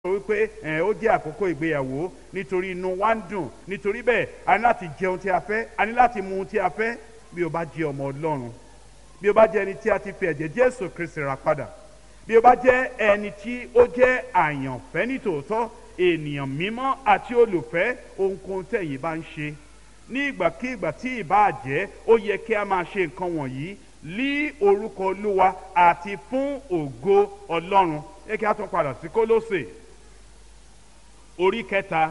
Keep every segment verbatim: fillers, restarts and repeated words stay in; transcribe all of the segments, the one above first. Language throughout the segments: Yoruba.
wípé ẹ ó jẹ́ àkókò ìgbéyàwó nítorí inú wa ń dùn, nítorí bẹ́ẹ̀ a ní láti jẹ ohun tí a fẹ́, a ní láti mu ohun tí a fẹ́. Bí o bá jẹ́ ọmọ Ọlọ́run, bí o bá jẹ́ ẹni tí a ti fi ẹ̀jẹ̀ Jésù Kristi rà padà, bí o bá jẹ́ ẹni tí ó jẹ́ àyànfẹ́ nítòótọ́, ènìyàn mímọ́ àti olùfẹ́, ohunkóhun tẹ̀yin bá ń ṣe ní ìgbàkígbà tí ìbá jẹ́, ó yẹ kí a máa ṣe nǹkan wọ̀nyí lí orúkọ Olúwa àti fún ògo Ọlọ́run. Ẹ kí a tún padà sí Kólósè orí kẹta,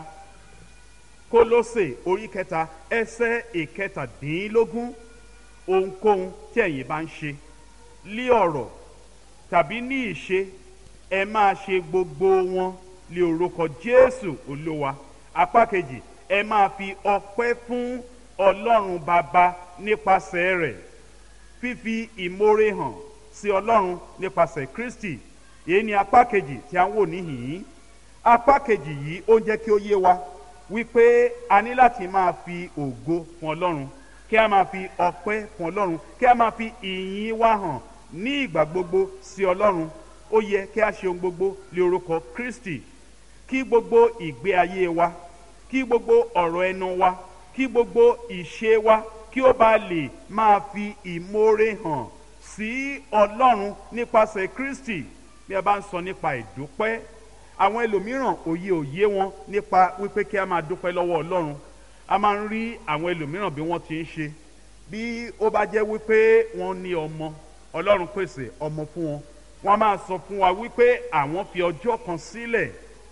Kólósè orí kẹta ẹsẹ̀ ìkẹtàdínlógún. Ohunkóhun tí ẹ̀yin bá ń ṣe lí ọ̀rọ̀ tàbí ní ìṣe, ẹ máa ṣe gbogbo wọn lí orúkọ Jésù Olúwa. Apá kejì, ẹ máa fi ọpẹ́ fún Ọlọ́run Baba nípasẹ̀ rẹ̀, fífi ìmoore hàn sí Ọlọ́run nípasẹ̀ Kristi. Èyí ni apá kejì tí a ń wò níhìn-ín. Apá kejì yìí ó ń jẹ́ kí ó yé wa wípé a ní láti máa fi ògo fún Ọlọ́run, kí a máa fi ọpẹ́ fún Ọlọ́run, kí a máa fi ìyìn wa hàn ní ìgbà gbogbo sí Ọlọ́run. Ó yẹ kí a ṣe ohun gbogbo lé orúkọ Kristi, kí gbogbo ìgbé ayé wa, kí gbogbo ọ̀rọ̀ ẹnu wa, kí gbogbo ìṣe wa kí ó bá lè máa fi ìmoore hàn sí Ọlọ́run nípasẹ̀ Kristi. Bí a bá ń sọ nípa ìdúpẹ́, àwọn ẹlòmíràn òye òye wọn nípa wípé kí a máa dúpẹ́ lọ́wọ́ Ọlọ́run. A máa ń rí àwọn ẹlòmíràn bí wọ́n ti ń ṣe. Bí ó bá jẹ́ wípé wọ́n ní ọmọ, Ọlọ́run pèsè ọmọ fún wọn, wọ́n máa sọ fún wa wípé àwọn fi ọjọ́ kan sílẹ̀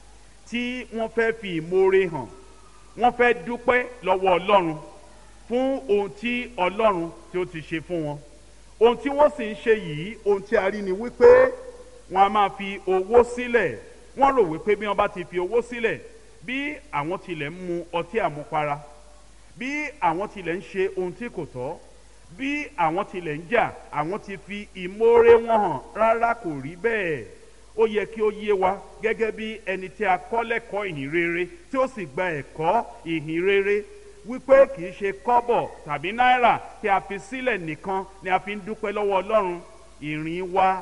tí wọ́n fẹ́ fi ìmoore hàn, wọ́n fẹ́ dúpẹ́ lọ́wọ́ Ọlọ́run fún ohun tí Ọlọ́run tí ó ti ṣe fún wọn. Ohun tí wọ́n sì ń ṣe yìí, ohun tí a rí ni wípé wọ́n á máa fi owó sílẹ̀. Wọ́n rò wípé bí wọ́n bá ti fi owó sílẹ̀, bí àwọn tilẹ̀ ń mu ọtí àmupara, bí àwọn tilẹ̀ ń ṣe ohun tí kò tọ́, bí àwọn tilẹ̀ ń jà, àwọn ti fi ìmoore wọn hàn. Rárá, kò rí bẹ́ẹ̀. Ó yẹ kí ó yé wa gẹ́gẹ́ bí ẹni tí a kọ́ lẹ́kọ̀ọ́ ìhìn rere tí ó sì gba ẹ̀kọ́ ìhìn rere wípé kì í ṣe kọ́bọ̀ tàbí náírà tí a fi sílẹ̀ nìkan ni a fi ń dúpẹ́ lọ́wọ́ Ọlọ́run. Ìrìn wa,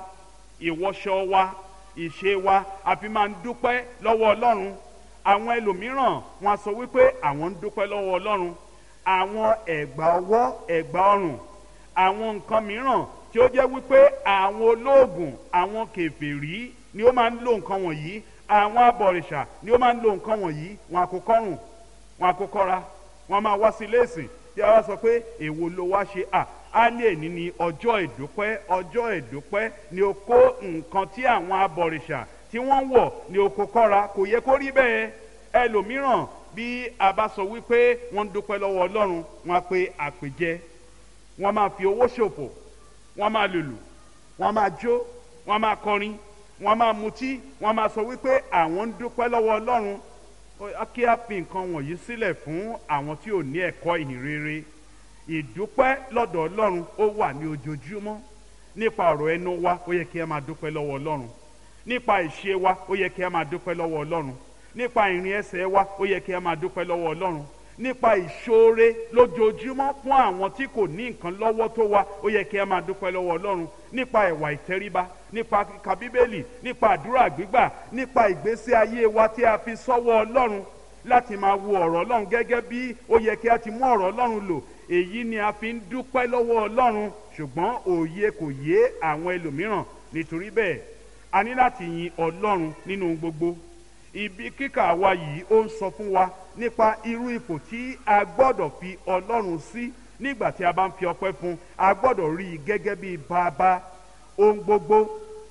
ìwọṣọ wa, ìṣe wa, a fi máa ń dúpẹ́ lọ́wọ́ Ọlọ́run. Àwọn ẹlòmíràn wọn sọ wípé àwọn ń dúpẹ́ lọ́wọ́ Ọlọ́run. Àwọn ẹ̀gbà ọwọ́, ẹ̀gbà ọrùn, àwọn nǹkan mìíràn tí ó jẹ́ wípé àwọn olóògùn, àwọn kèfèrí ni ó máa ń lo nǹkan wọ̀nyí, àwọn abọ̀rìṣà ni ó máa ń lo nǹkan wọ̀nyí. Wọn kò kọ́rùn, wọn kò kọ́ra, wọn máa wá sí léèsì tí a wá sọ pé èwo ló wá ṣe. à á ní èní ní ọjọ́ ìdúpẹ́, ọjọ́ ìdúpẹ́ ni ó kó nǹkan tí àwọn abọ̀rìṣà tí wọ́n wọ̀ ni ó kó kọ́ra. Kò yẹ kó rí bẹ́ẹ̀. Ẹlòmíràn bí a bá sọ wípé wọ́n ń dúpẹ́ lọ́wọ́ Ọlọ́run, wọ́n á pe àpèjẹ, wọ́n máa fi owó ṣòfò, wọ́n máa lùlù, wọ́n máa jó, wọ́n máa kọrin, wọ́n máa mutí, wọ́n máa sọ wípé àwọn ń dúpẹ́ lọ́wọ́ Ọlọ́run. Kí a fi nǹkan wọ̀nyí sílẹ̀ fún àwọn tí ò ní ẹ̀kọ́ ìhìn rere. Ìdúpẹ́ lọ́dọ̀ Ọlọ́run ó wà ní ojoojúmọ́. Nípa ọ̀rọ̀ ẹnu wa, ó yẹ kí a máa dúpẹ́ lọ́wọ́ Ọlọ́run. Nípa ìṣe wa, ó yẹ kí a máa dúpẹ́ lọ́wọ́ Ọlọ́run. Nípa ìrìn ẹsẹ̀ wa, ó yẹ kí a máa dúpẹ́ lọ́wọ́ Ọlọ́run. Nípa ìṣoore lójoojúmọ́ fún àwọn tí kò ní nǹkan lọ́wọ́ tó wa, ó yẹ kí a máa dúpẹ́ lọ́wọ́ Ọlọ́run. Nípa ìwà ìtẹríba, nípa kíka Bíbélì, nípa àdúrà gbígbà, nípa ìgbésí ayé wa tí a fi sọ́wọ́ Ọlọ́run láti máa wo ọ̀rọ̀ Ọlọ́run gẹ́gẹ́ bí ó yẹ kí a ti mú ọ̀rọ̀ Ọlọ́run lò. Èyí ni a fi ń dúpẹ́ lọ́wọ́ Ọlọ́run. Ṣùgbọ́n òye kò yé àwọn ẹlòmíràn. Nítorí bẹ́ẹ̀, a ní láti yin Ọlọ́run nínú gbogbo. Ibi kíkà wa yìí ó ń sọ fún wa nípa irú ipò tí a gbọ́dọ̀ fi Ọlọ́run sí nígbà tí a bá ń fi ọpẹ́ fún. A gbọ́dọ̀ rí i gẹ́gẹ́ bí bàbá. Ohun gbogbo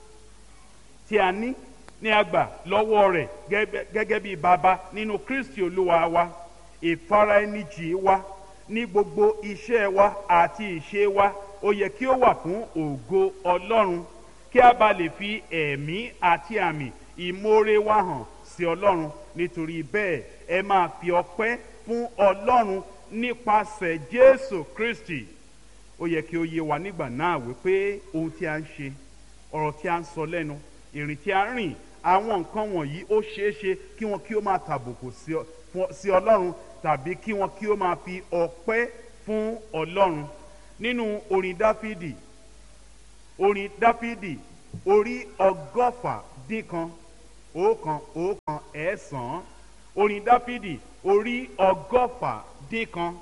tí a ní ní a gbà lọ́wọ́ rẹ̀ gẹ́gẹ́ bí bàbá nínú Kristi Olúwa wa. Ìfaraẹnijì wa ní gbogbo iṣẹ́ wa àti ìṣe wa ó yẹ kí ó wà fún ògo Ọlọ́run, kí a bá lè fi ẹ̀mí àti àmì ìmoore wa hàn sí Ọlọ́run. Nítorí bẹ́ẹ̀, ẹ máa fi ọpẹ́ fún Ọlọ́run nípasẹ̀ Jésù Kristi. Ó yẹ kí ó yé wa nígbà náà wípé ohun tí a ń ṣe, ọ̀rọ̀ tí a ń sọ lẹ́nu, ìrìn tí a ń rìn, àwọn nǹkan wọ̀nyí ó ṣeé ṣe kí wọn kí ó máa tàbùkù sí Ọlọ́run tàbí kí wọn kí ó máa fi ọpẹ́ fún Ọlọ́run. Nínú orin Dáfídì, orin Dáfídì orí ọgọ́fà dín kan ọ̀kan ọ̀kan ẹ̀sán. Orin Dáfídì orí ọgọ́fà dín kan.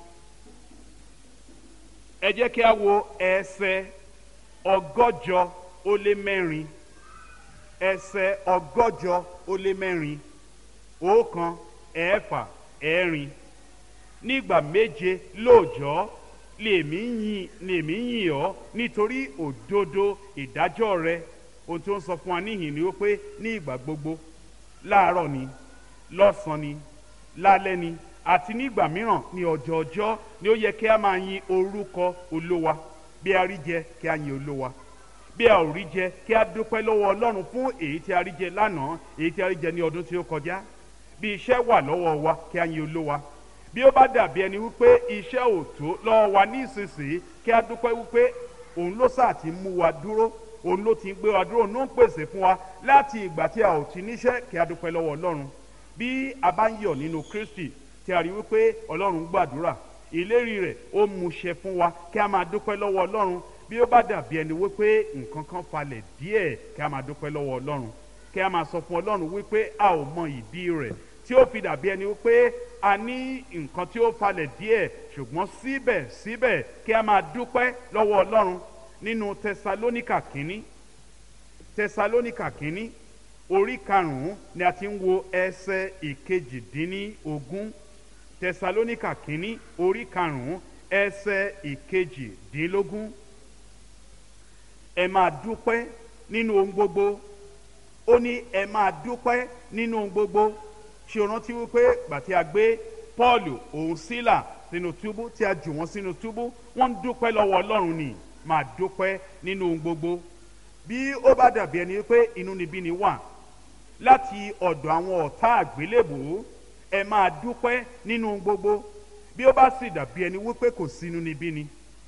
Ẹ jẹ́ kí a wo ẹsẹ̀ ọgọ́jọ ó lé mẹ́rin. Ẹsẹ̀ ọgọ́jọ ó lé mẹ́rin. Ọ̀kan ẹ̀fà ẹ̀rin. Nígbà méje lóòjọ́ lèmi yìn lèmi yìn ọ́ nítorí òdodo ìdájọ́ rẹ. Ohun tí ó ń sọ fún wa níhìn ni ó pé ní ìgbà gbogbo, láàárọ̀ ni, lọ́sàn-án ni, lálẹ́ ni, àti nígbà mìíràn ní ọjọ́ ọjọ́ ni ó yẹ kí a máa yin orúkọ Olúwa. Bí a rí jẹ kí a yin Olúwa, bí a ò rí jẹ kí a dúpẹ́ lọ́wọ́ Ọlọ́run fún èyí tí a rí jẹ lánàá, èyí tí a rí jẹ ní ọdún tí ó kọjá. Bí iṣẹ́ wà lọ́wọ́ wa kí a yin Olúwa. Bí ó bá dàbí ẹni wípé iṣẹ́ ò tó lọ́wọ́ wa ní ìsinsìnyí kí a dúpẹ́ wípé òun ló sáà ti mú wa dúró, òun ló ti ń gbé wa dúró, òun ló ń pèsè fún wa láti ìgbà tí a ò ti níṣẹ́, kí a dúpẹ́ lọ́wọ́ Ọlọ́run. Bí a bá ń yọ̀ nínú Kristi tí a rí wípé Ọlọ́run gbàdúrà, ìlérí rẹ̀ ó múṣẹ fún wa, kí a máa dúpẹ́ lọ́wọ́ Ọlọ́run. Bí ó bá dàbí ẹni wípé nǹkan kan falẹ̀ díẹ̀, kí a máa dúpẹ́ lọ́wọ́ Ọlọ́run, kí a máa sọ fún Ọlọ́run wípé a ò mọ ìdí rẹ̀ tí ó fi dàbí ẹni wípé a ní nǹkan tí ó falẹ̀ díẹ̀, ṣùgbọ́n síbẹ̀síbẹ̀ kí a máa dúpẹ́ lọ́wọ́ Ọlọ́run. Nínú Tẹsalóníkà kínní Tẹsalóníkà kínní orí karùn-ún ni a ti ń wo ẹsẹ̀ ìkejìdínlógún. Tẹsalóníkà kínní orí karùn-ún ẹsẹ̀ ìkejìdínlógún. Ẹ máa dúpẹ́ nínú ohun gbogbo. Ó ní ẹ máa dúpẹ́ nínú ohun gbogbo. Ṣé o rántí wípé gbàtí a gbé Pọ́ọ̀lù òun Sílà sínú túbú, tí a jù wọ́n sínú túbú, wọ́n ń dúpẹ́ lọ́wọ́ Ọlọ́run ni. Máa dúpẹ́ nínú ohun gbogbo. Bí ó bá dàbí ẹni wípé inúnibíni wà láti ọ̀dọ̀ àwọn ọ̀tá àgbélébùú, ẹ máa dúpẹ́ nínú ohun gbogbo. Bí ó bá sì dàbí ẹni wípé kò sí inúnibíni,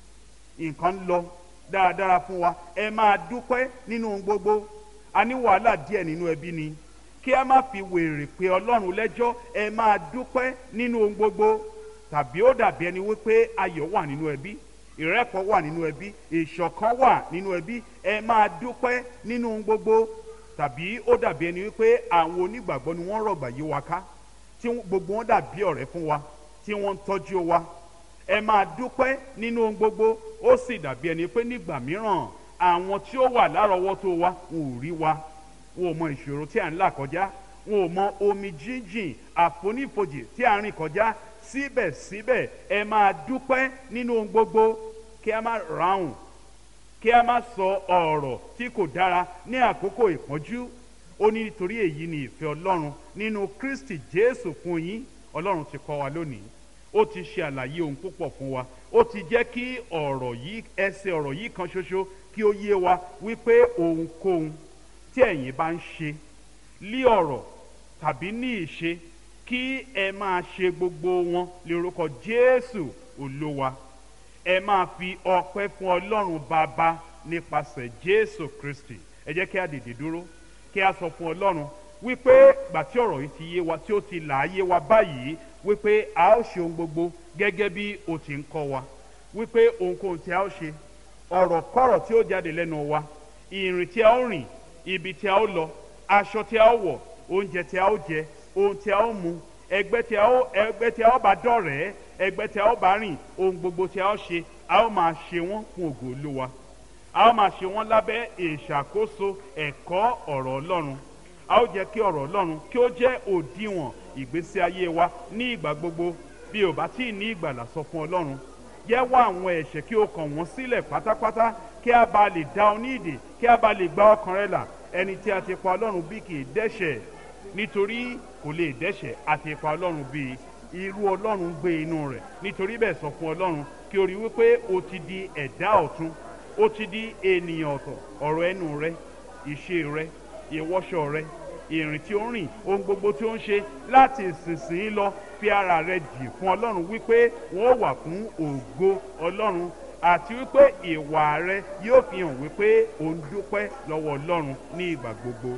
nǹkan ń lọ dáradára fún wa, ẹ máa dúpẹ́ nínú ohun gbogbo. A ní wàhálà díẹ̀ nínú ẹbí ni, kí a má fi wèrè pé Ọlọ́run lẹ́jọ́, ẹ máa dúpẹ́ nínú ohun gbogbo. Tàbí ó dàbí ẹni wípé ayọ̀ wà nínú ẹbí, ìrẹ́pọ̀ wà nínú ẹbí, ìṣọ̀kan wà nínú ẹbí, ẹ máa dúpẹ́ nínú ohun gbogbo. Tàbí ó dàbí ẹni wípé àwọn onígbàgbọ́ ni wọ́n rọ̀gbà yí wa ká, tí gbogbo wọn dàbí ọ̀rẹ́ fún wa, tí wọ́n ń tọ́jú wa, ẹ máa dúpẹ́ nínú ohun gbogbo. Ó sì dàbí ẹni pé nígbà mìíràn àwọn tí ó wà lárọ̀ọ́wọ́tó wa wọn ò rí wa, wọn ò mọ ìṣòro tí à ń là kọjá, wọn ò mọ omi jíjìn àfonífojì tí à ń rìn kọjá. Síbẹ̀síbẹ̀ ẹ máa dúpẹ́ nínú ohun gbogbo. Kí a má ráhùn, kí a má sọ ọ̀rọ̀ tí kò dára ní àkókò ìpọ́njú. Ó ní nítorí èyí ni ìfẹ́ Ọlọ́run nínú Kristi Jésù fún yín. Ọlọ́run ti kọ́ wa lónìí, ó ti ṣe àlàyé ohun púpọ̀ fún wa, ó ti jẹ́ kí ọ̀rọ̀ yìí, ẹsẹ̀ ọ̀rọ̀ yìí kan ṣoṣo kí ó yé wa wípé ohunkóhun tí ẹ̀yin bá ń ṣe lí ọ̀rọ̀ tàbí ní ìṣe, kí ẹ máa ṣe gbogbo wọn lórúkọ Jésù Olúwa. Ẹ máa fi ọpẹ́ fún Ọlọ́run Baba nípasẹ̀ Jésù Kristi. Ẹ jẹ́ kí a dìde dúró, kí a sọ fún Ọlọ́run wípé gbà tí ọ̀rọ̀ yìí ti yé wa, tí ó ti là á yé wa báyìí, wípé a ó ṣe ohun gbogbo gẹ́gẹ́ bí o ti ń kọ́ wa, wípé ohunkóhun tí a ó ṣe, ọ̀rọ̀ kọ́rọ̀ tí ó jáde lẹ́nu wa, ìrìn tí a ó rìn, ibi tí a ó lọ, aṣọ tí a ó wọ̀, oúnjẹ tí a ó jẹ, ohun tí a ó mu, ẹgbẹ́ tí a ó ẹgbẹ́ tí a ó bá dọ̀rẹ́, ẹgbẹ́ tí a ó bá rìn, ohun gbogbo tí a ó ṣe, a ó máa ṣe wọ́n fún ògo Olúwa. A ó máa ṣe wọ́n lábẹ́ ìṣàkóso ẹ̀kọ́ ọ̀rọ̀ Ọlọ́run. A ó jẹ́ kí ọ̀rọ̀ Ọlọ́run kí ó jẹ́ òdiwọ̀n ìgbésí ayé wa ní ìgbà gbogbo. Bí o bá tí ì ní ìgbàlà, sọ fún Ọlọ́run, jẹ́wọ́ àwọn ẹ̀ṣẹ̀ kí o kàn wọ́n sílẹ̀ pátápátá, kí a bá lè dá ọ ní ìdè, kí a bá lè gba ọkàn rẹ là. Ẹni tí a ti pa Ọlọ́run bí kì í dẹ́ṣẹ̀, nítorí kò lè dẹ́ṣẹ̀. A ti pa Ọlọ́run bí irú Ọlọ́run gbé inú rẹ̀. Nítorí bẹ́ẹ̀ sọ fún Ọlọ́run kí o rí wípé o ti di ẹ̀dá ọ̀tun, o ti di ènìyàn ọ̀tọ̀. Ọ̀rọ̀ ẹnu rẹ, ìṣe rẹ, ìwọṣọ rẹ, ìrìn tí ó ń rìn, ohun gbogbo tí ó ń ṣe, láti ìsinsìnyí lọ fi ara rẹ jì fún Ọlọ́run wípé wọ́n wà fún ògo Ọlọ́run, àti wípé ìwà rẹ yóò fi hàn wípé o ń dúpẹ́ lọ́wọ́ Ọlọ́run ní ìgbà gbogbo.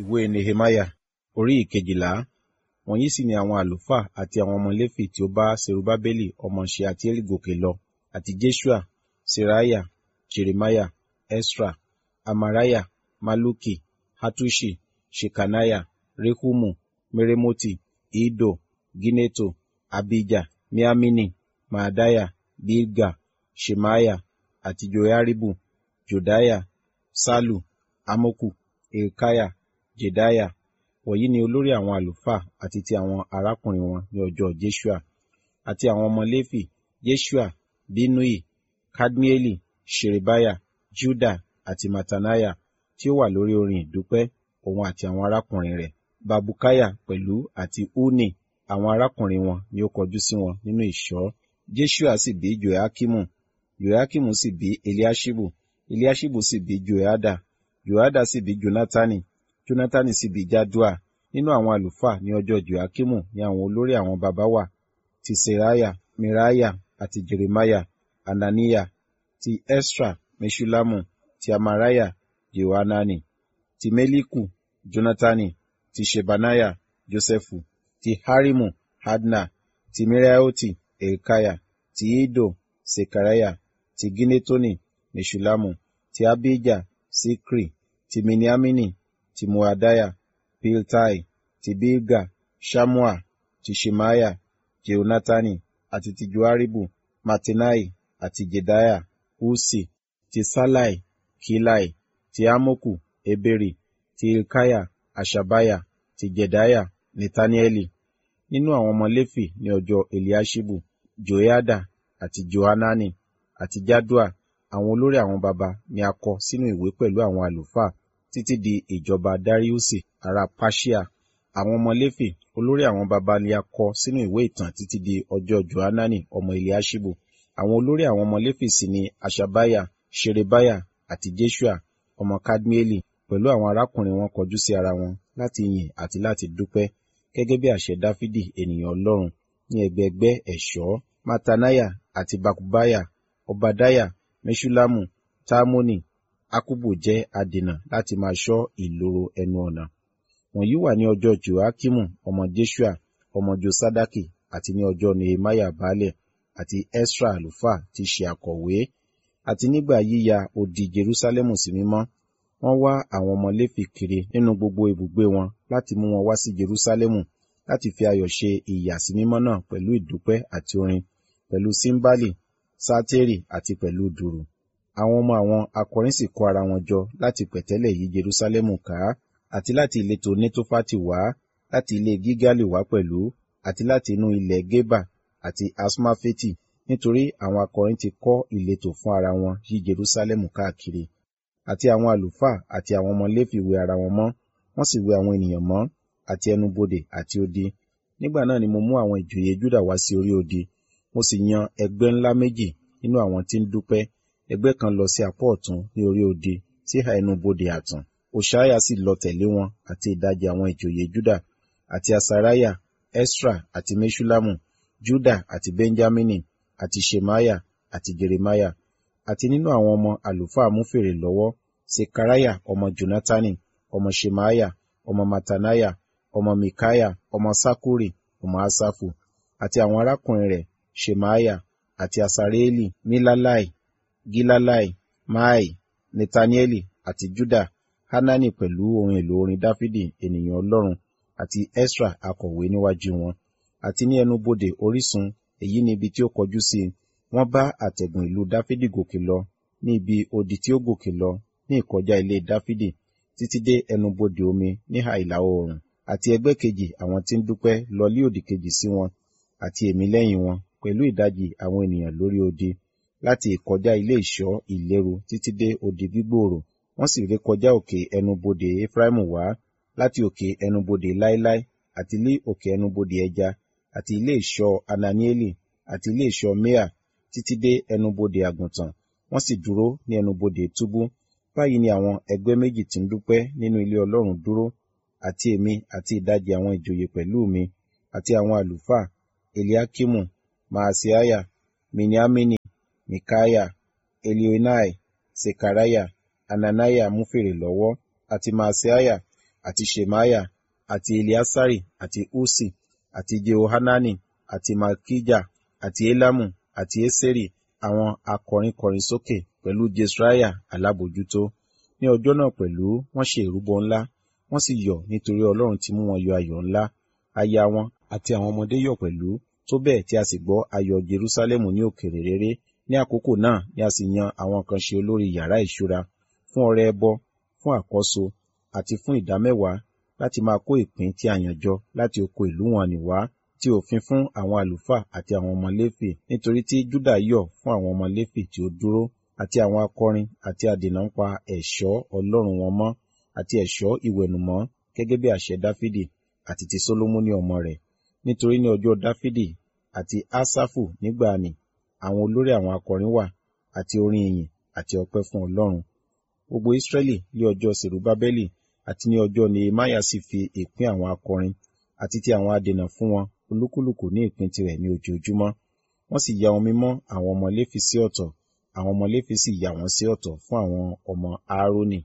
ìwé Nehemiah orí ìkejìlá. Wọ̀nyí sì ni àwọn àlùfáà àti àwọn ọmọ Léfì tí ó bá Serubábélì ọmọ Ṣealtieli gòkè lọ, àti Jeṣua, Seraiah, Jeremiah, Esra, Amariah, Maluki, Hatuṣi, Ṣekaniah, Rehumu, Meremoti, Iddo, Gineto, Abijah, Miamini, Maadiah, Bilga, Ṣemaiah, àti Joiaribu, Jòdáyà, Ṣálù, Amoku, Hilkiah, Jedaiah. Wọ̀nyí ni olórí àwọn àlùfáà àti ti àwọn arákùnrin wọn ní ọjọ́ Jeṣua. Àti àwọn ọmọ Léfì, Jeṣua, Binnui, Kadmieli, Ṣerebiah, Juda àti Mattaniah, tí ó wà lórí orin ìdúpẹ́, òun àti àwọn arákùnrin rẹ̀. Babukiah pẹ̀lú àti Uni, àwọn arákùnrin wọn ni ó kọjú sí wọn nínú ìṣọ́. Jeṣua sì bí Joiakimu, Joiakimu sì bí Eliaṣibu, Eliaṣibu sì bí Joiada, Joiada sì bí Jonatani, Jonatani sì bí Jaddua. Nínú àwọn àlùfáà ní ọjọ́ Joiakimu ni àwọn olórí àwọn baba wà, ti Seraiah, Meraiah àti Jeremiah, Ananiah, ti Esra, Meṣullamu, ti Amariah, Jehohanani, ti Meliku, Jonatani, ti Ṣebaniah, Josẹfu, ti Harimu, Adna, ti Meraioti, Hilkiah, ti Iddo, Sekariah, ti Ginetoni, Meṣullamu, ti Abijah, Sikri, ti Miniamini, ti Moadiah, Piltai, ti Bilga, Ṣammua, ti Ṣemaiah, Jehonatani, àti ti Joiaribu, Mattenai, àti Jedaiah, Ussi, ti Salai, Kilai, ti Amoku, Eberi, ti Hilkiah, Haṣabiah, ti Jedaiah, Netanieli. Nínú àwọn ọmọ Léfì ní ọjọ́ Eliaṣibu, Joiada àti Johanani àti Jaddua, àwọn olórí àwọn baba ni a kọ sínú ìwé pẹ̀lú àwọn àlùfáà títí di ìjọba Dariusi ará Persia. Àwọn ọmọ Léfì, olórí àwọn baba ni a kọ sínú ìwé ìtàn títí di ọjọ́ Johanani ọmọ Eliaṣibu. Àwọn olórí àwọn ọmọ Léfì sì ni Haṣabiah, Ṣerebiah àti Jeṣua ọmọ Kadmieli, pẹ̀lú àwọn arákùnrin wọn kọjú sí ara wọn láti yìn àti láti dúpẹ́, gẹ́gẹ́ bí àṣẹ Dáfídì ènìyàn Ọlọ́run, ní ẹgbẹẹgbẹ́ ẹ̀ṣọ́. Mattaniah àti Bakubiah, Obadiah, Meṣullamu, Talmoni, Akubu jẹ́ adènà láti máa ṣọ́ ìloro ẹnu ọ̀nà. Wọ̀nyí wà ní ọjọ́ Joiakimu ọmọ Jeṣua ọmọ Josadaki, àti ní ọjọ́ Nehemiah baálẹ̀, àti Esra àlùfáà tí ṣe akọ̀wé. Àti nígbà yíya odi Jerusalẹmu sí mímọ́, wọ́n wá àwọn ọmọ Léfì kiri nínú gbogbo ibùgbé wọn láti mú wọn wá sí Jerusalẹmu láti fi ayọ̀ ṣe ìyàsímímọ́ náà pẹ̀lú ìdúpẹ́ àti orin, pẹ̀lú símbálì, sátírì àti pẹ̀lú dùrù. Àwọn ọmọ àwọn akọrin sì kó ara wọn jọ láti pẹ̀tẹ́lẹ̀ yí Jerusalẹmu ká, àti láti ìletò Netofati wá, láti ilé Gígálì wá pẹ̀lú, àti láti inú ilẹ̀ Geba àti Asmafeti, nítorí àwọn akọrin ti kọ́ ìletò fún ara wọn yí Jerusalẹmu káàkiri. Àti àwọn àlùfáà àti àwọn ọmọ Léfì wẹ ara wọn mọ́, wọ́n sì wẹ àwọn ènìyàn mọ́, àti ẹnubodè àti odi. Nígbà náà ni mo mú àwọn ìjòyè Júdà wá sí orí odi, mo sì yan ẹgbẹ́ ńlá méjì nínú àwọn tí ń dúpẹ́, ẹgbẹ́ kan lọ sí apá ọ̀tún ní orí odi sí ìhà ẹnubodè ààtàn. Hoṣaiah sì lọ tẹ̀lé wọn, àti ìdajì àwọn ìjòyè Júdà, àti Asariah, Esra àti Meṣullamu, Juda àti Benjamini, àti Ṣemaiah àti Jeremiah. Àti nínú àwọn ọmọ àlùfáà mú fèrè lọ́wọ́, Sekariah ọmọ Jonatani, ọmọ Ṣemaiah, ọmọ Mattaniah, ọmọ Mikaiah, ọmọ Sakkuri, ọmọ Asafu, àti àwọn arákùnrin rẹ̀, Ṣemaiah àti Asareeli, Milalai, Gilalai, Maai, Netanieli àti Juda, Hanani pẹ̀lú ohun èlò orin Dáfídì ènìyàn Ọlọ́run, àti Esra akọ̀wé níwájú wọn. Àti ní ẹnubodè orísun, èyí ni ibi tí ó kọjú sí, wọ́n bá àtẹ̀gùn ìlú Dáfídì gòkè lọ, ní ibi odi tí ó gòkè lọ, ní ìkọjá ilé Dáfídì, títí dé ẹnubodè omi níhà ìlà oòrùn. Àti ẹgbẹ́ kejì àwọn tí ń dúpẹ́ lọ lí òdì kejì sí wọn, àti èmi lẹ́yìn wọn, pẹ̀lú ìdajì àwọn ènìyàn lórí odi, láti ìkọjá ilé ìṣọ́ ìléru títí dé odi gbígbòòrò. Wọ́n sì rékọjá òkè ẹnubodè Efraimu wá, láti òkè ẹnubodè Láíláí, àti lí òkè ẹnubodè ẹja, àti ilé ìṣọ́ Ananieli, àti ilé ìṣọ́ Mea, títí dé ẹnubodè àgùntàn. Wọ́n sì dúró ní ẹnubodè túbú. Báyìí ni àwọn ẹgbẹ́ méjì tí ń dúpẹ́ nínú ilé Ọlọ́run dúró, àti èmi àti ìdajì àwọn ìjòyè pẹ̀lú mi, àti àwọn àlùfáà, Eliakimu, Maaseiah, Miniamini, Mikaiah, Elioenai, Sekariah, Ananiah mú fèrè lọ́wọ́, àti Maaseiah, àti Shemaiah, àti Eliasari, àti Usi, àti Jehohanani, àti Malkijah, àti Elamu, àti Eseri, àwọn akọrin kọrin sókè, pẹ̀lú Jesraiah alábòjútó. Ní ọjọ́ náà pẹ̀lú wọ́n ṣe ìrúbọ ńlá, wọ́n sì yọ̀ nítorí Ọlọ́run ti mú wọn yọ ayọ̀ ńlá. Aya wọn àti àwọn ọmọdé yọ̀ pẹ̀lú, tó bẹ́ẹ̀ tí a sì gbọ́ ayọ̀ Jerúsálẹ́mù ní òkèèrè réré. Ní àkókò náà ni a sì yan àwọn kan ṣe olórí yàrá ìṣúra, fún ọrẹ ẹbọ, fún àkọ́so, àti fún ìdámẹ́wàá, láti máa kó ìpín tí a yàn jọ láti oko ìlú wọn nì wá, tí òfin fún àwọn àlùfáà àti àwọn ọmọ Léfì, nítorí tí Júdà yọ̀ fún àwọn ọmọ Léfì tí ó dúró, àti àwọn akọrin àti adènà ń pa ẹ̀ṣọ́ Ọlọ́run wọn mọ́, àti ẹ̀ṣọ́ ìwẹ̀nùmọ́, gẹ́gẹ́ bí àṣẹ Dáfídì àti ti Sólómọ́nì ọmọ rẹ̀. Nítorí ní ọjọ́ Dáfídì àti Ásáfù nígbà nì, àwọn olórí àwọn akọrin wà, àti orin ìyìn àti ọpẹ́ fún Ọlọ́run. Gbogbo Ísírẹ́lì ní ọjọ́ Sèrúbábẹ́lì àti ní ọjọ́ Nehemiah sì fi ìpín àwọn akọrin àti ti àwọn adènà fún wọn, olúkúlùkù ní ìpín tirẹ̀ ní ojoojúmọ́. Wọ́n sì ya ohun mímọ́ àwọn ọmọ Léfì sí ọ̀tọ̀, àwọn ọmọ Léfì sì yà wọ́n sí ọ̀tọ̀ fún àwọn ọmọ Áárónì.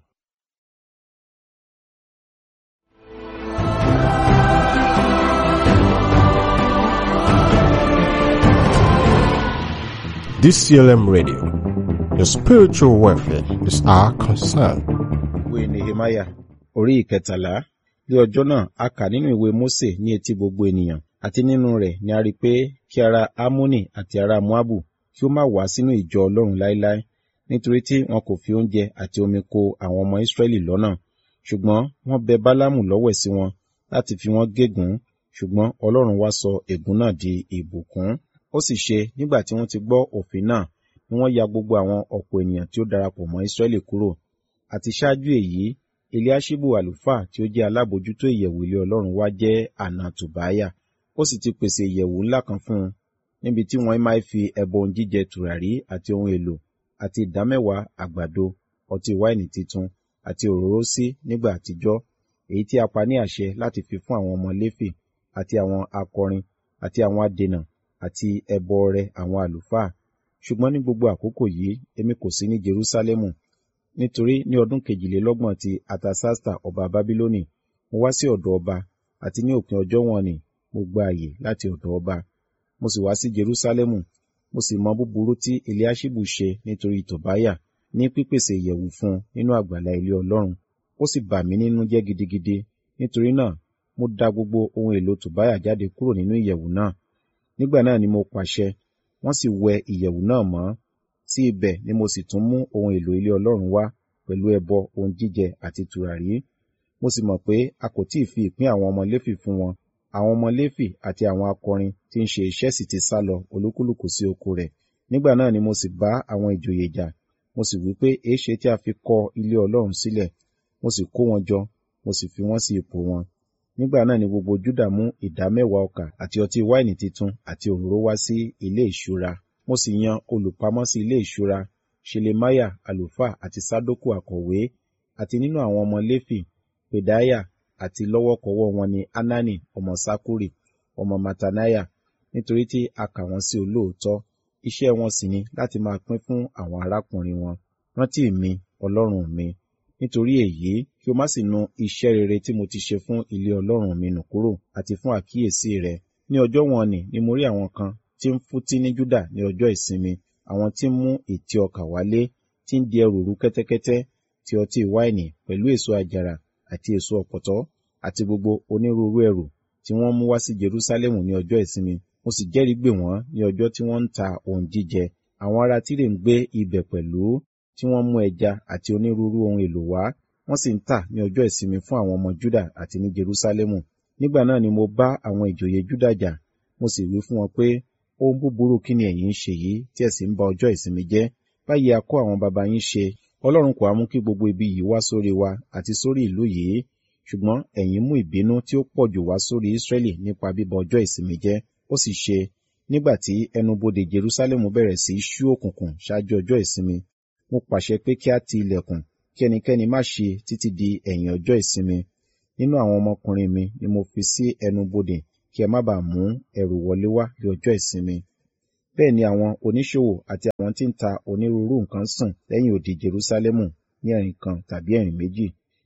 D C L M Radio, your spiritual welfare is our concern. Ìwé Nehemiah orí ìkẹtàlá. Ní ọjọ́ náà a kà nínú ìwé Mósè ní etí gbogbo ènìyàn, àti nínú rẹ̀ ni a rí pé kí ará Ammoni àti ará Moabu kí ó má wá sínú ìjọ Ọlọ́run láéláé, nítorí tí wọn kò fi oúnjẹ àti omi kó àwọn ọmọ Ísírẹ́lì lọ́nà. Ṣùgbọ́n wọ́n bẹ Bálámù lọ́wẹ̀ sí wọn láti fi wọ́n gégùn, ṣùgbọ́n Ọlọ́run wá sọ ègún náà di ìbùkún. Ó sì ṣe nígbà tí wọ́n ti gbọ́ òfin náà ni wọ́n ya gbogbo àwọn ọ̀pọ̀ ènìyàn tí ó darapọ̀ mọ́ Ísírẹ́lì kúrò. Àti ṣáájú èyí, Eliaṣibu àlùfáà tí ó jẹ́ alábòjútó ìyẹ̀wù ilé Ọlọ́run wá jẹ́ àna Tòbáyà. Ó sì ti pèsè ìyẹ̀wù ńlá kan fún un, níbi tí wọ́n máa fi ẹbọ ohun jíjẹ tùràrí àti ohun èlò àti ìdámẹ́wàá àgbàdo, ọtí wáìnì titun àti òróró sí nígbà àtijọ́, èyí tí a pa ní àṣẹ láti fi fún àwọn ọmọ Léfì àti àwọn akọrin àti àwọn adènà àti ẹbọ ọrẹ àwọn àlùfáà. Ṣùgbọ́n ní gbogbo àkókò yìí èmi kò sí ní Jerúsálẹ́mù, nítorí ní ọdún kejìlélọ́gbọ̀n ti Artasasta ọba Bábílónì mo wá sí ọ̀dọ̀ ọba, àti ní òpin ọjọ́ wọn ni mo gba àyè láti ọ̀dọ̀ ọba. Mo sì wá sí Jerúsálẹ́mù, mo sì mọ búburú tí Eliaṣibu ṣe nítorí Tòbáyà ní pípèsè ìyẹ̀wù fún un nínú àgbàlá ilé Ọlọ́run. Ó sì bà mí nínú jẹ́ gidigidi, nítorí náà mo da gbogbo ohun èlò Tòbáyà jáde kúrò nínú ìyẹ̀wù náà. Nígbà náà ni mo pàṣẹ, wọ́n sì wẹ ìyẹ̀wù náà mọ́. Sí ibẹ̀ ni mo sì tún mú ohun èlò ilé Ọlọ́run wá, pẹ̀lú ẹbọ ohun jíjẹ àti tùràrí. Mo sì mọ̀ pé a kò tí ì fi ìpín àwọn ọmọ Léfì fún wọn. Àwọn ọmọ Léfì àti àwọn akọrin tí ń ṣe iṣẹ́ sì ti sá lọ olúkúlùkù sí oko rẹ̀. Nígbà náà ni mo sì bá àwọn ìjòyè jà, mo sì wí pé èéṣe tí a fi kọ ilé Ọlọ́run sílẹ̀. Mo sì kó wọn jọ, mo sì fi wọ́n sí ipò wọn. Nígbà náà ni gbogbo Júdà mú ìdámẹ́wàá ọkà àti ọtí wáìnì titun àti òróró wá sí ilé ìṣúra. Mo sì yan olùpamọ́ sí ilé ìṣúra, Ṣelemiah àlùfáà àti Sádókù akọ̀wé, àti nínú àwọn ọmọ Léfì, Pedaiah, àti lọ́wọ́kọ́wọ́ wọn ni Hanani ọmọ Sakuri, ọmọ Mattaniah, nítorí tí a kà wọ́n sí olóòótọ́. Iṣẹ́ wọn sì ni láti máa pín fún àwọn arákùnrin wọn. Rántí mi, Ọlọ́run mi, nítorí èyí kí o má sì nu iṣẹ́ rere tí mo ti ṣe fún ilé Ọlọ́run mi nù kúrò, àti fún àkíyèsí rẹ. Ní ọjọ́ wọn ni ni mo rí àwọn kan tí ń fútí ní Júdà ní ọjọ́ ìsinmi, àwọn tí ń mú ìtì ọkà wálé, tí ń di ẹrù rú kẹ́tẹ́kẹ́tẹ́, ti ọtí wáìnì pẹ̀lú èso àjàrà àti èso ọ̀pọ̀tọ́, àti gbogbo onírúurú ẹrù tí wọ́n mú wá sí Jerúsálẹ́mù ní ọjọ́ ìsinmi. Mo sì jẹ́rìí gbè wọ́n ní ọjọ́ tí wọ́n ń ta ohun jíjẹ. Àwọn ará Tírè ń gbé ibẹ̀ pẹ̀lú, tí wọ́n mú ẹja àti onírúurú ohun èlò wá, wọ́n sì ń tà ní ọjọ́ ìsinmi fún àwọn ọmọ Júdà àti ní Jerúsálẹ́mù. Nígbà náà ni mo bá àwọn ìjòyè Júdà jà, mo sì wí fún wọn pé, ohun búburú kí ni ẹ̀yin ń ṣe yìí tí ẹ sì ń ba ọjọ́ ìsinmi jẹ́? Báyìí a kọ́ àwọn baba yín ṣe. Ọlọ́run kò á mú kí gbogbo ibi yìí wá sórí wa àti sórí ìlú yìí, ṣùgbọ́n ẹ̀yin mú ìbínú tí ó pọ̀jù wá sórí Ísírẹ́lì nípa bíba ọjọ́ ìsinmi jẹ́. Ó sì ṣe, nígbà tí ẹnubodè Jerúsálẹ́mù bẹ̀rẹ̀ sí í ṣú òkùnkùn ṣáájú ọjọ́ ìsinmi, mo pàṣẹ pé kí a ti ilẹ̀kùn, kí ẹnikẹ́ni má ṣe títí di ẹ̀yìn ọjọ́ ìsinmi. Nínú àwọn ọmọkùnrin mi ni mo fi sí ẹnubodè, kí ẹ má bàa mú ẹrù wọlé wá ní ọjọ́ ìsinmi. Bẹ́ẹ̀ ni àwọn oníṣòwò àti àwọn tí ń ta onírúurú nǹkan sùn lẹ́yìn odi Jerúsálẹ́mù ní ẹ̀rìn kan tàbí ẹ̀rìn méjì.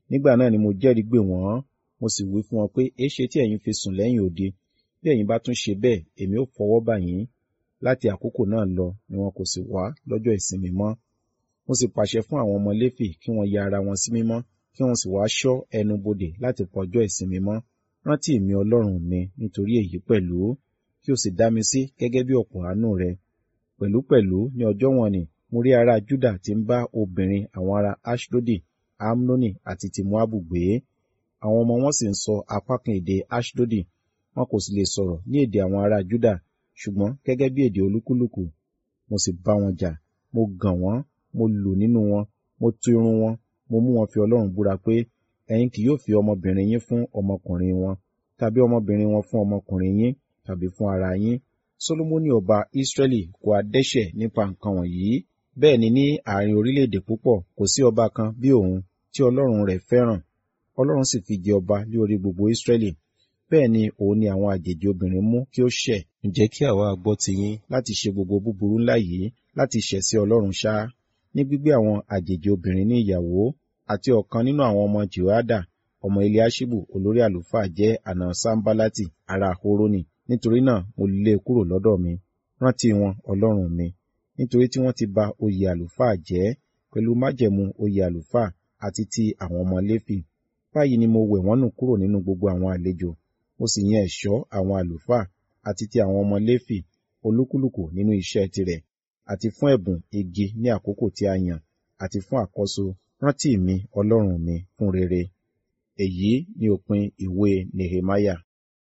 Nígbà náà ni mo jẹ́rìí gbè wọ́n, mo sì wí fún wọn pé, èéṣe tí ẹ̀yin fi sùn lẹ́yìn odi? Bí ẹ̀yin bá tún ṣe bẹ́ẹ̀, èmi ó fọwọ́ bà yín. Láti àkókò náà lọ ni wọn kò sì wá lọ́jọ́ ìsinmi mọ́. Mo sì pàṣẹ fún àwọn ọmọ Léfì kí wọ́n ya ara wọn sí mímọ́, kí wọ́n sì wá ṣọ́ ẹnu bodè láti pa ọjọ́ ìsinmi mọ́. Rántí mi Ọlọ́run mi nítorí èyí pẹ̀lú, kí o sì dá mi sí gẹ́gẹ́ bí ọ̀pọ̀ àánú rẹ. Pẹ̀lúpẹ̀lú ní ọjọ́ wọn ni mo rí ará Júdà tí ń bá obìnrin àwọn ará Aṣdodi, Amnoni àti ti Moabu gbé. Àwọn ọmọ wọn sì ń sọ apá kan èdè Aṣdodi, wọn kò sì lè sọ̀rọ̀ ní èdè àwọn ará Júdà, ṣùgbọ́n gẹ́gẹ́ bí èdè olúkúlùkù. Mo sì bá wọn jà, mo gàn wọ́n, mo lù nínú wọn, mo tú irun wọn, mo mú wọn fi Ọlọ́run búra pé, ẹ̀yin kì yóò fi ọmọbìnrin yín fún ọmọkùnrin wọn, tàbí ọmọbìnrin wọn fún ọmọkùnrin yín, tàbí fún ara yín. Solomoni ọba Israẹli kò ha dẹ́ṣẹ̀ nípa nǹkan wọ̀nyí. Bẹ́ẹ̀ ni ní àárín orílẹ̀-èdè púpọ̀ kò sí ọba kan bí òun tí Ọlọ́run rẹ̀ fẹ́ràn. Ọlọ́run sì fi jẹ ọba lé orí gbogbo Israẹli. Bẹ́ẹ̀ ni òun ni àwọn àjèjì obìnrin mú kí ó ṣẹ̀. Ǹjẹ́ kí àwa gbọ́ tiyín láti ṣe gbogbo búburú ńlá yìí, láti ṣẹ̀ sí Ọlọ́run ṣá? Ní gbígbé àwọn àjèjì obìnrin ní ìyàwó, àti ọ̀kan nínú àwọn ọmọ Jehoiada, ọmọ Eliaṣibu olórí àlùfáà jẹ́ àna Sanbalati ará Horoni. Nítorí náà mo lé e kúrò lọ́dọ̀ mi. Rántí wọn, Ọlọ́run mi, nítorí tí wọ́n ti ba oyè àlùfáà jẹ́ pẹ̀lú májẹ̀mú oyè àlùfáà àti ti àwọn ọmọ Léfì. Báyìí ni mo wẹ̀ wọ́n nù kúrò nínú gbogbo àwọn àlejò. Mo sì yan ẹ̀ṣọ́ àwọn àlùfáà àti ti àwọn ọmọ Léfì, olúkúlùkù nínú iṣẹ́ tirẹ̀, àti fún ẹ̀bùn igi ní àkókò tí a yàn, àti fún àkọ́so. Rántí mi, Ọlọ́run mi, fún rere. Èyí ni òpin ìwé Nehemiah.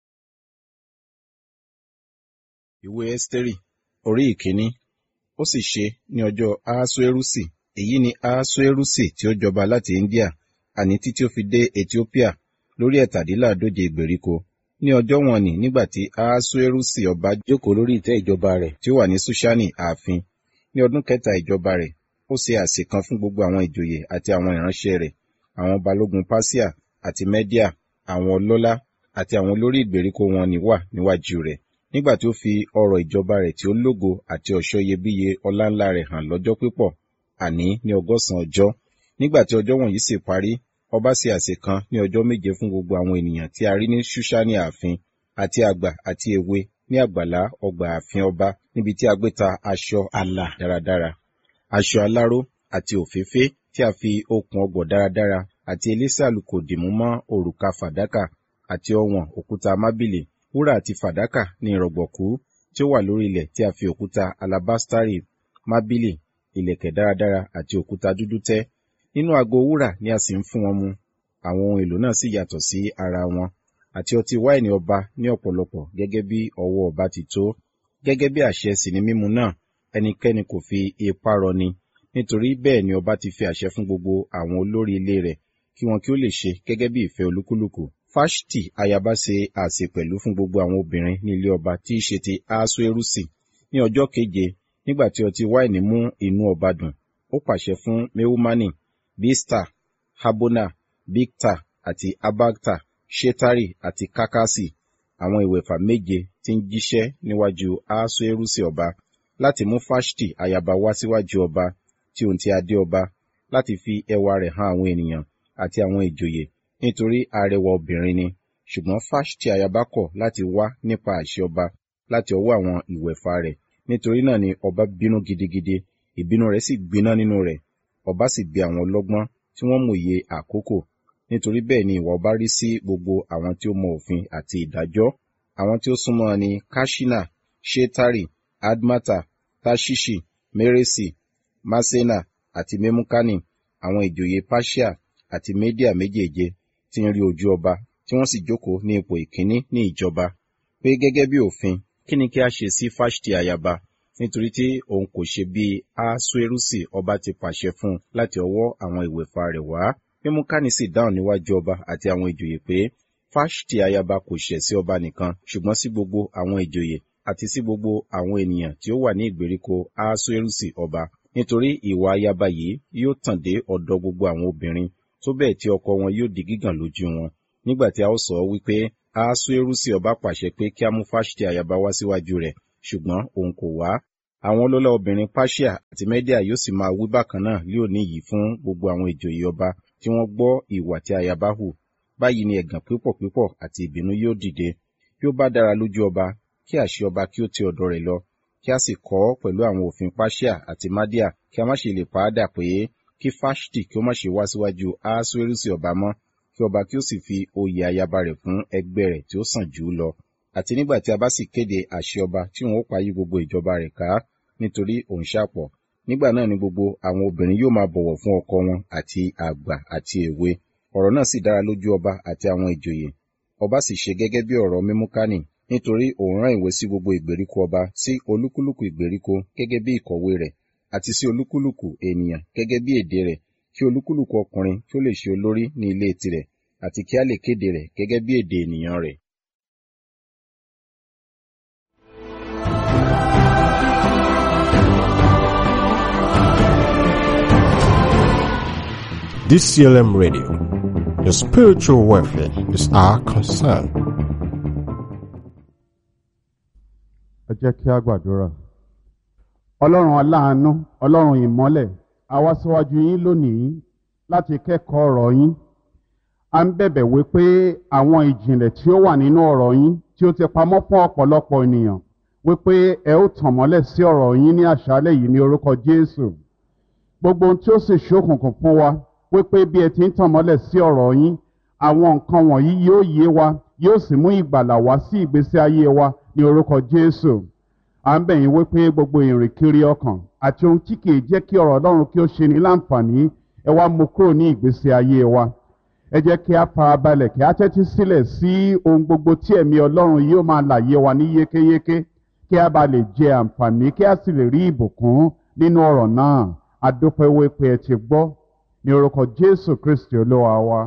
Ìwé Ẹ́sítérì orí ìkíní. Ó sì ṣe ní ọjọ́ Ahasuerusi, èyí ni Ahasuerusi tí ó jọba láti India, àní títí ó fi dé Etiópíà, lórí ẹ̀tàdínláàdóje ìgbèríko. Ní ọjọ́ wọn ni nígbà tí Ahasuerusi ọba jókòó lórí ìtẹ́ ìjọba rẹ̀ tí ó wà ní Ṣúṣánì ààfin, ní ọdún kẹta ìjọba rẹ̀, ó ṣe àsè kan fún gbogbo àwọn ìjòyè àti àwọn ìránṣẹ́ rẹ̀, àwọn balógun Páṣíà àti Mẹ́díà, àwọn ọlọ́lá àti àwọn olórí ìgbèríko wọn ni wà níwájú rẹ̀. Nígbà tí ó fi ọrọ̀ ìjọba rẹ̀ tí ó lógo àti ọ̀ṣọ́ iyebíye ọláńlá rẹ̀ hàn lọ́jọ́ pípọ̀, àní ní ọgọ́sàn ọjọ́. Nígbà tí ọjọ́ wọ̀nyí sì parí, ọba ṣe àsè kan ní ọjọ́ méje fún gbogbo àwọn ènìyàn tí a rí ní Ṣúṣánì ààfin, àti àgbà àti èwe ní àgbàlá ọgbà ààfin ọba, níbi tí a gbé ta aṣọ àlà dáradára, aṣọ aláró àti òféfé tí a fi okùn ọgbọ̀ dáradára àti elése àlùkò dìmú mọ́ òrùka fàdákà àti ọwọ̀n òkúta mábìlì, wúrà àti fàdákà ní ìrọ̀gbọ̀kú tí ó wà lórí ilẹ̀ tí a fi òkúta alabastari, mábìlì, ìlẹ̀kẹ̀ dáradára àti òkúta dúdú tẹ́. Nínú ago wúrà ni a sì ń fún wọn mu. Àwọn ohun èlò náà sì yàtọ̀ sí ara wọn, àti ọtí wáìnì ọba ní ọ̀pọ̀lọpọ̀ gẹ́gẹ́ bí ọwọ́ ọba ti tó. Gẹ́gẹ́ bí àṣẹ sì ni mímu náà, ẹnikẹ́ni kò fi ipá rọni, nítorí bẹ́ẹ̀ ni ọba ti fi àṣẹ fún gbogbo àwọn olórí ilé rẹ̀, kí wọn kí ó lè ṣe gẹ́gẹ́ bí ìfẹ́ olúkúlùkù. Fáṣtì ayaba ṣe àsè pẹ̀lú fún gbogbo àwọn obìnrin ní ilé ọba tí í ṣe ti Ahasuerusi. Ní ọjọ́ keje, nígbà tí ọtí wáìnì mú inú ọba dùn, ó pàṣẹ fún Mehumani, Bista, Habona, Bigta àti Abagta, Ṣetari àti Kakasi, àwọn ìwẹ̀fà méje tí ń jíṣẹ́ níwájú Ahasuerusi ọba, láti mú Fáṣtì ayaba wá síwájú ọba, tí òun ti adé ọba, láti fi ẹwà rẹ̀ hàn àwọn ènìyàn àti àwọn ìjòyè, nítorí arẹwà obìnrin ni. Ṣùgbọ́n Fáṣtì ayaba kọ̀ láti wá nípa àṣẹ ọba láti ọwọ́ àwọn ìwẹ̀fà rẹ̀. Nítorí náà ni ọba bínú gidigidi, ìbínú rẹ̀ sì gbiná nínú rẹ̀. Ọba sì bi àwọn ọlọ́gbọ́n tí wọ́n mòye àkókò. Nítorí bẹ́ẹ̀ ni ìwà ọba rí sí gbogbo àwọn tí ó mọ òfin àti ìdájọ́. Àwọn tí ó súnmọ́ ni Kaṣina, Ṣetari, Admata, Tashishi, Meresi, Masena àti Memukani, àwọn ìjòyè Páṣíà àti Media méjèèje tí ń rí ojú ọba, tí wọ́n sì jókòó ní ipò ìkíní ní ìjọba, pé gẹ́gẹ́ bí òfin, kí ni kí a ṣe sí Fáṣtì ayaba, nítorí tí òun kò ṣe bí Ahasuerusi ọba ti pàṣẹ fún láti ọwọ́ àwọn ìwẹ̀fà rẹ̀ wá. Memukani sì dáhùn níwájú ọba àti àwọn ìjòyè pé Fáṣtì ayaba kò ṣẹ̀ sí ọba nìkan, ṣùgbọ́n sí gbogbo àwọn ìjòyè àti sí gbogbo àwọn ènìyàn tí ó wà ní ìgbèríko Ahasuerusi ọba. Nítorí ìwà ayaba yìí yóò tàn dé ọ̀dọ̀ gbogbo àwọn obìnrin, tó bẹ́ẹ̀ tí ọkọ wọn yóò di gígàn lójú wọn. Nígbà tí a ó sọ wípé Ahasuerusi ọba pàṣẹ pé kí a mú Fáṣtì ayaba wá síwájú rẹ̀, ṣùgbọ́n òun kò wá. Àwọn ọlọ́lá obìnrin Páṣíà àti Mẹ́díà yóò sì máa wí bákan náà lónìí yìí fún gbogbo àwọn ìjòyè ọba tí wọ́n gbọ́ ìwà tí ayaba hù. Báyìí ni ẹ̀gàn pípọ̀ pípọ̀ àti ìbínú yóò dìde. Bí ó bá dára lójú ọba, kí àṣẹ ọba kí ó ti ọ̀dọ̀ rẹ̀ lọ, kí a sì kọ ọ́ pẹ̀lú àwọn òfin Persia àti Media, kí a má ṣe lè pa á dà pé kí Fáṣtì kí ó má ṣe wá síwájú Ahasuerusi ọba mọ́, kí ọba kí ó sì fi oyè ayaba rẹ̀ fún ẹgbẹ́ rẹ̀ tí ó sàn jù ú lọ. Àti nígbà tí a bá sì kéde àṣẹ ọba tí òun ó payí gbogbo ìjọba rẹ̀ ká, nítorí òun ṣàpọ̀, nígbà náà ni gbogbo àwọn obìnrin yóò máa bọ̀wọ̀ fún ọkọ wọn àti àgbà àti èwe. Ọ̀rọ̀ náà sì dára lójú ọba àti àwọn ìjòyè. Ọba sì ṣe gẹ́gẹ́ bí ọ̀rọ̀ Memukani, nítorí òun rán ìwé sí gbogbo ìgbèríko ọba, sí olúkúlùkù ìgbèríko gẹ́gẹ́ bí ìkọ̀wé rẹ̀, àti sí olúkúlùkù ènìyàn gẹ́gẹ́ bí èdè rẹ̀, kí olúkúlùkù ọkùnrin kí ó lè ṣe olórí ní ilé tirẹ̀, àti kí a lè kéde rẹ̀ gẹ́gẹ́ bí èdè ènìyàn rẹ̀. D C L M Radio, your spiritual welfare is our concern. Ẹ jẹ́ kí a gbàdúrà. Ọlọ́run aláàánú, Ọlọ́run ìmọ́lẹ̀, a wá síwájú yín lónìí láti kẹ́kọ̀ọ́ ọ̀rọ̀ yín. A ń bẹ̀bẹ̀ wí pé àwọn ìjìnlẹ̀ tí ó wà nínú ọ̀rọ̀ yín tí ó ti pamọ́ fún ọ̀pọ̀lọpọ̀ ènìyàn wípé ẹ ó tàn mọ́lẹ̀ sí ọ̀rọ̀ yín ní àṣálẹ́ yìí ní orúkọ Jésù. Gbogbo ohun tí ó sì ṣókùnkùn fún wa wípé bí ẹ ti ń tàn mọ́lẹ̀ sí ọ̀rọ̀ yín, àwọn nǹkan wọ̀nyí yóò yé wa, yóò sì mú ìgbàlà wá sí ìgbésí ayé wa ní orúkọ Jésù. À ń bẹ̀ yín wípé gbogbo ìrìnkiri ọkàn àti ohun tí kìí jẹ́ kí ọ̀rọ̀ Ọlọ́run kí ó ṣe ní láǹfààní, ẹ wá mú kúrò ní ìgbésí ayé wa. Ẹ jẹ́ kí a farabalẹ̀ kí a tẹ́tí sílẹ̀ sí ohun gbogbo tí ẹ̀mí Ọlọ́run yóò máa làyé wa ní yékéyéké, kí a bá lè jẹ àǹfààní, kí a sì lè rí ìbùkún nínú ọ̀rọ̀ náà. A dúpẹ́ wípé ẹ ti gbọ́ ní orúkọ Jésù Kristi Olúwa wa.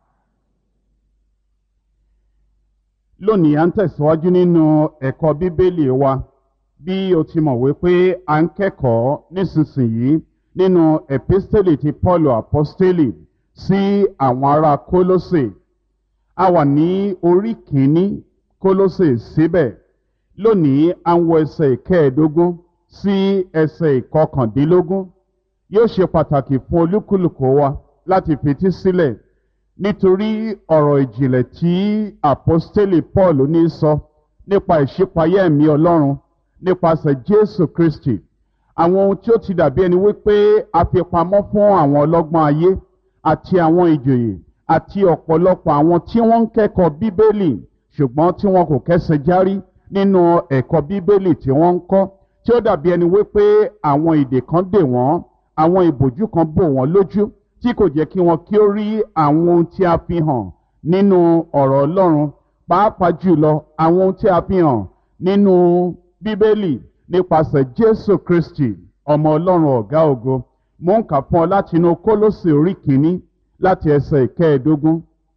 Lónìí à ń tẹ̀síwájú nínú ẹ̀kọ́ Bíbélì wa. Bí o ti mọ̀ wípé à ń kẹ́kọ̀ọ́ nísinsìnyí nínú episteli ti Paul apostoli sí àwọn ará Kólósè. A wà ní orí kìíní Kólósè síbẹ̀. Lónìí à ń wo ẹsẹ̀ ìkẹẹ̀ẹ́dógún sí ẹsẹ̀ ìkọkàndínlógún. Yóò ṣe pàtàkì fún olúkúlùkù wa láti fetí sílẹ̀ nítorí ọ̀rọ̀ ìjìnlẹ̀ tí apostoli Paul ní sọ nípa ìṣípayá ẹ̀mí Ọlọ́run nípasẹ̀ Jésù Kristi. Àwọn ohun tí ó ti dàbí ẹni wípé a fi pamọ́ fún àwọn ọlọ́gbọ́n ayé àti àwọn ìjòyè àti ọ̀pọ̀lọpọ̀ àwọn tí wọ́n ń kẹ́kọ̀ọ́ Bíbélì ṣùgbọ́n tí wọn kò kẹ́sẹ̀ járí nínú ẹ̀kọ́ Bíbélì tí wọ́n ń kọ́, tí ó dàbí ẹni wípé àwọn ìdè kan dè wọ́n, àwọn ìbòjú kan bò wọ́n lójú tí kò jẹ́ kí wọn kí ó rí àwọn ohun tí a fi hàn nínú ọ̀rọ̀ Ọlọ́run, pàápàá jùlọ àwọn ohun tí a fi hàn nínú Bíbélì nípasẹ̀ Jésù Kristi ọmọ Ọlọ́run ọ̀gá ògo. Mo ń kà fún ọ láti inú Kólósè orí kìíní láti ẹsẹ̀ ìkẹẹ̀ẹ́dógún.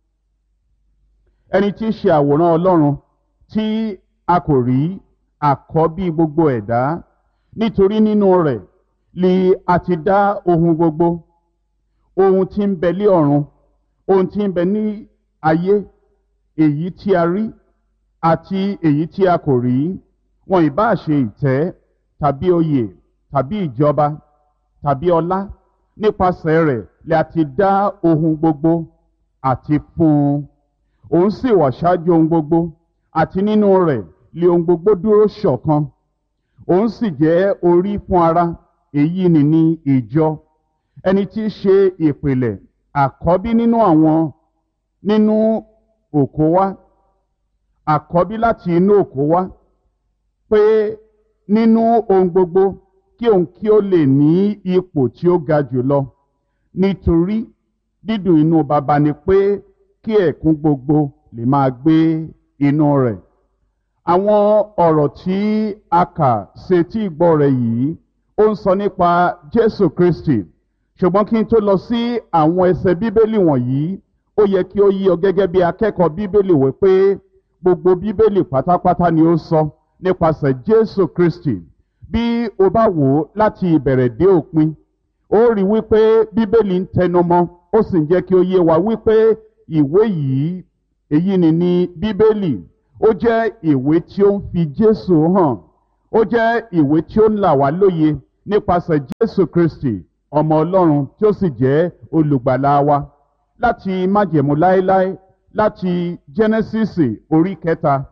Ẹni tí í ṣe àwòrán Ọlọ́run tí a kò rí àkọ́bí gbogbo ẹ̀dá, nítorí nínú rẹ̀ li a ti dá ohun gbogbo, ohun tí ń bẹ lé ọ̀run, ohun tí ń bẹ ní ayé, èyí tí a rí àti èyí tí a kò rí, wọn ìbá ṣe ìtẹ́ tàbí oyè tàbí ìjọba tàbí ọlá, nípasẹ̀ rẹ̀ li a ti dá ohun gbogbo àti fún un. Òun sì wà ṣáájú ohun gbogbo, àti nínú rẹ̀ li ohun gbogbo dúró ṣọ̀kan. Òun sì jẹ́ orí fún ara, èyí ni ní ìjọ, ẹni tí í ṣe ìpìlẹ̀ àkọ́bí nínú àwọn nínú òkú wá, àkọ́bí láti inú òkú wá, pé nínú ohun gbogbo kí òun kí ó lè ní ipò tí ó ga jùlọ, nítorí dídùn inú baba ni pé kí ẹ̀kún gbogbo lè máa gbé inú rẹ̀. Àwọn ọ̀rọ̀ tí a kà sétí ìgbọ́ rẹ̀ yìí ó ń sọ nípa Jésù Kristi, ṣùgbọ́n kí n tó lọ sí àwọn ẹsẹ̀ Bíbélì wọ̀nyí, ó yẹ kí ó yé ọ gẹ́gẹ́ bí akẹ́kọ̀ọ́ Bíbélì wí pé gbogbo Bíbélì pátápátá ni ó sọ nípasẹ̀ Jésù Kristi. Bí o bá wò ó láti ìbẹ̀rẹ̀ dé òpin, ó rí wípé Bíbélì ń tẹnumọ́, ó sì ń jẹ́ kí ó yé wa wípé ìwé yìí, èyí ni ní Bíbélì, ó jẹ́ ìwé tí ó ń fi Jésù hàn, ó jẹ́ ìwé tí ó ń là wá lóye nípasẹ̀ Jésù Kristi ọmọ Ọlọ́run tí ó sì jẹ́ olùgbàlà wa. láti májẹ̀mú láéláé láti Genesis orí kẹta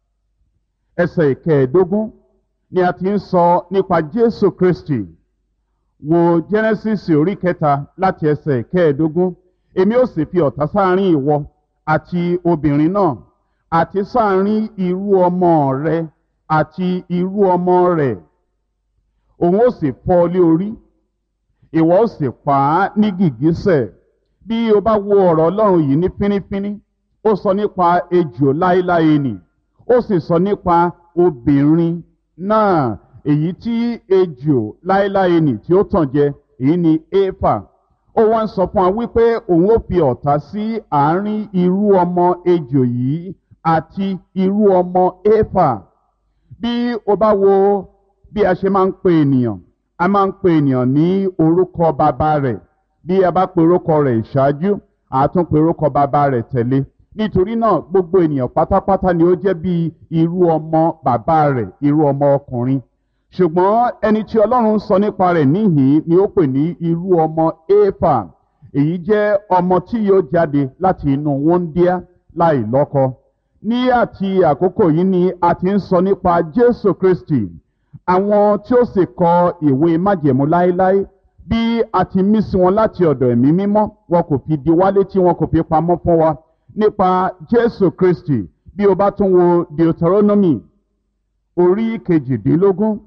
ẹsẹ̀ ìkẹẹ̀ẹ́dógún ni a ti ń sọ nípa Jésù Kristi. Wo Genesis orí kẹta láti ẹsẹ̀ ìkẹẹ̀ẹ́dógún. Èmi ó sì fi ọ̀tá sáàrin ìwọ àti obìnrin náà àti sáàrin irú ọmọ rẹ àti irú ọmọ rẹ̀. Òun ó sì fọ́ ọ lé orí, ìwọ ó sì pa á ní gìgísẹ̀. Bí o bá wo ọ̀rọ̀ Ọlọ́run yìí ní fínífíní, ó sọ nípa ejò láéláé nì, ó sì sọ nípa obìnrin náà, èyí tí ejò láéláé nì tí ó tàn jẹ, èyí ni Éfà. Ó wá ń sọ fún wa wípé òun ó fi ọ̀tá sí àárín irú ọmọ ejò yìí àti irú ọmọ Éfà. Bí o bá wo bí a ṣe máa ń pe ènìyàn, a máa ń pe ènìyàn ní orúkọ bàbá rẹ̀. Bí a bá pe orúkọ rẹ̀ ìṣáájú, a tún pe orúkọ bàbá rẹ̀ tẹ̀lé. Nítorí náà gbogbo ènìyàn pátápátá ni ó jẹ́ bí irú ọmọ bàbá rẹ̀, irú ọmọ ọkùnrin. Ṣùgbọ́n ẹni tí Ọlọ́run sọ nípa rẹ̀ níhìn ni ó pè ní irú ọmọ Éfà. Èyí jẹ́ ọmọ tí yóò jáde láti inú wúńdíá láì lọ́kọ. Ní àti àkókò yìí ni a ti ń sọ nípa Jésù Kristi. Àwọn tí ó sì kọ ìwé májẹ̀mú láéláé, bí a ti mí sí wọn láti ọ̀dọ̀ ẹ̀mí mímọ́, wọn kò fi di wá létí, wọn kò fi pamọ́ fún wa nípa Jésù Kristi. Bí o bá tún wo Deuteronomy orí kejìdínlógún,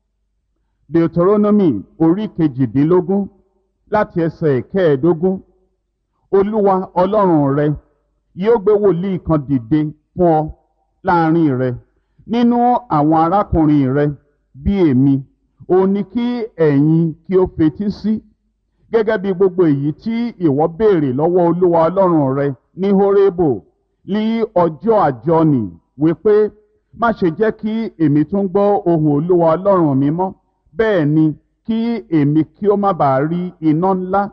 Deuteronomy orí kejìdínlógún láti ẹsẹ̀ ìkẹẹ̀ẹ́dógún. Olúwa Ọlọ́run rẹ yóò gbé wòlíì kan dìde fún ọ láàrin rẹ nínú àwọn arákùnrin rẹ bí èmi. Òun ni kí ẹ̀yin kí ó fetí sí, gẹ́gẹ́ bí gbogbo èyí tí ìwọ béèrè lọ́wọ́ Olúwa Ọlọ́run rẹ ní Hórébù ní ọjọ́ àjọnì, wípé má ṣe jẹ́ kí èmi tún gbọ́ ohùn Olúwa Ọlọ́run mi mọ́, bẹ́ẹ̀ ni kí èmi kí ó má bàa rí iná ńlá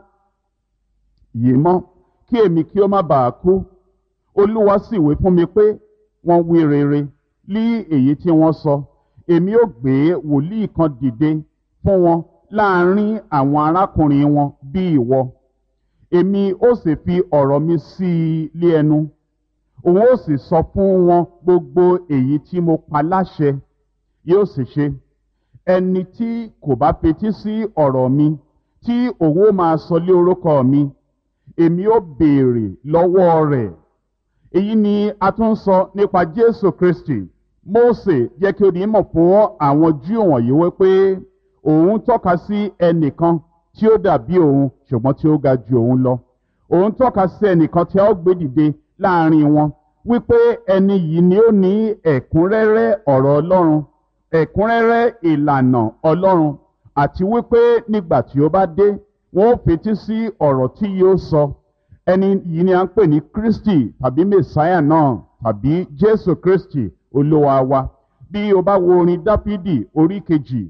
yìí mọ́, kí èmi kí ó má bàa kú. Olúwa sì wí fún mi pé wọ́n wí rere lí èyí tí wọ́n sọ. Èmi ó gbé wòlíì kan dìde fún wọn láàrin àwọn arákùnrin wọn bí ìwọ. Èmi ó sì fi ọ̀rọ̀ mi sí i lé ẹnu. Òun ó sì sọ fún wọn gbogbo èyí tí mo pa láṣẹ. Yóò sì ṣe, ẹni tí kò bá fetí sí ọ̀rọ̀ mi, tí òun ó máa sọ lé orúkọ mi, èmi ó béèrè lọ́wọ́ rẹ̀. Èyí ni a tún sọ nípa Jésù Kristi. Mósè jẹ́ kí ó di mọ̀ fún àwọn Júù wọ̀nyí wípé òun tọ́ka sí ẹnìkan tí ó dàbí òun ṣùgbọ́n tí ó ga jù òun lọ. Òun tọ́ka sí ẹnìkan tí a ó gbé dìde láàrin wọn, wípé ẹni yìí ni ó ní ẹ̀kúnrẹ́rẹ́ ọ̀rọ̀ Ọlọ́run, ẹ̀kúnrẹ́rẹ́ ìlànà Ọlọ́run, àti wípé nígbà tí ó bá dé, wọn ó fetí sí ọ̀rọ̀ tí yóò sọ. Ẹni yìí ni a ń pè ní Kristi tàbí Mèsáyà náà tàbí Jésù Kristi Olúwa wa. Bí o bá wo orin Dáfídì orí kejì,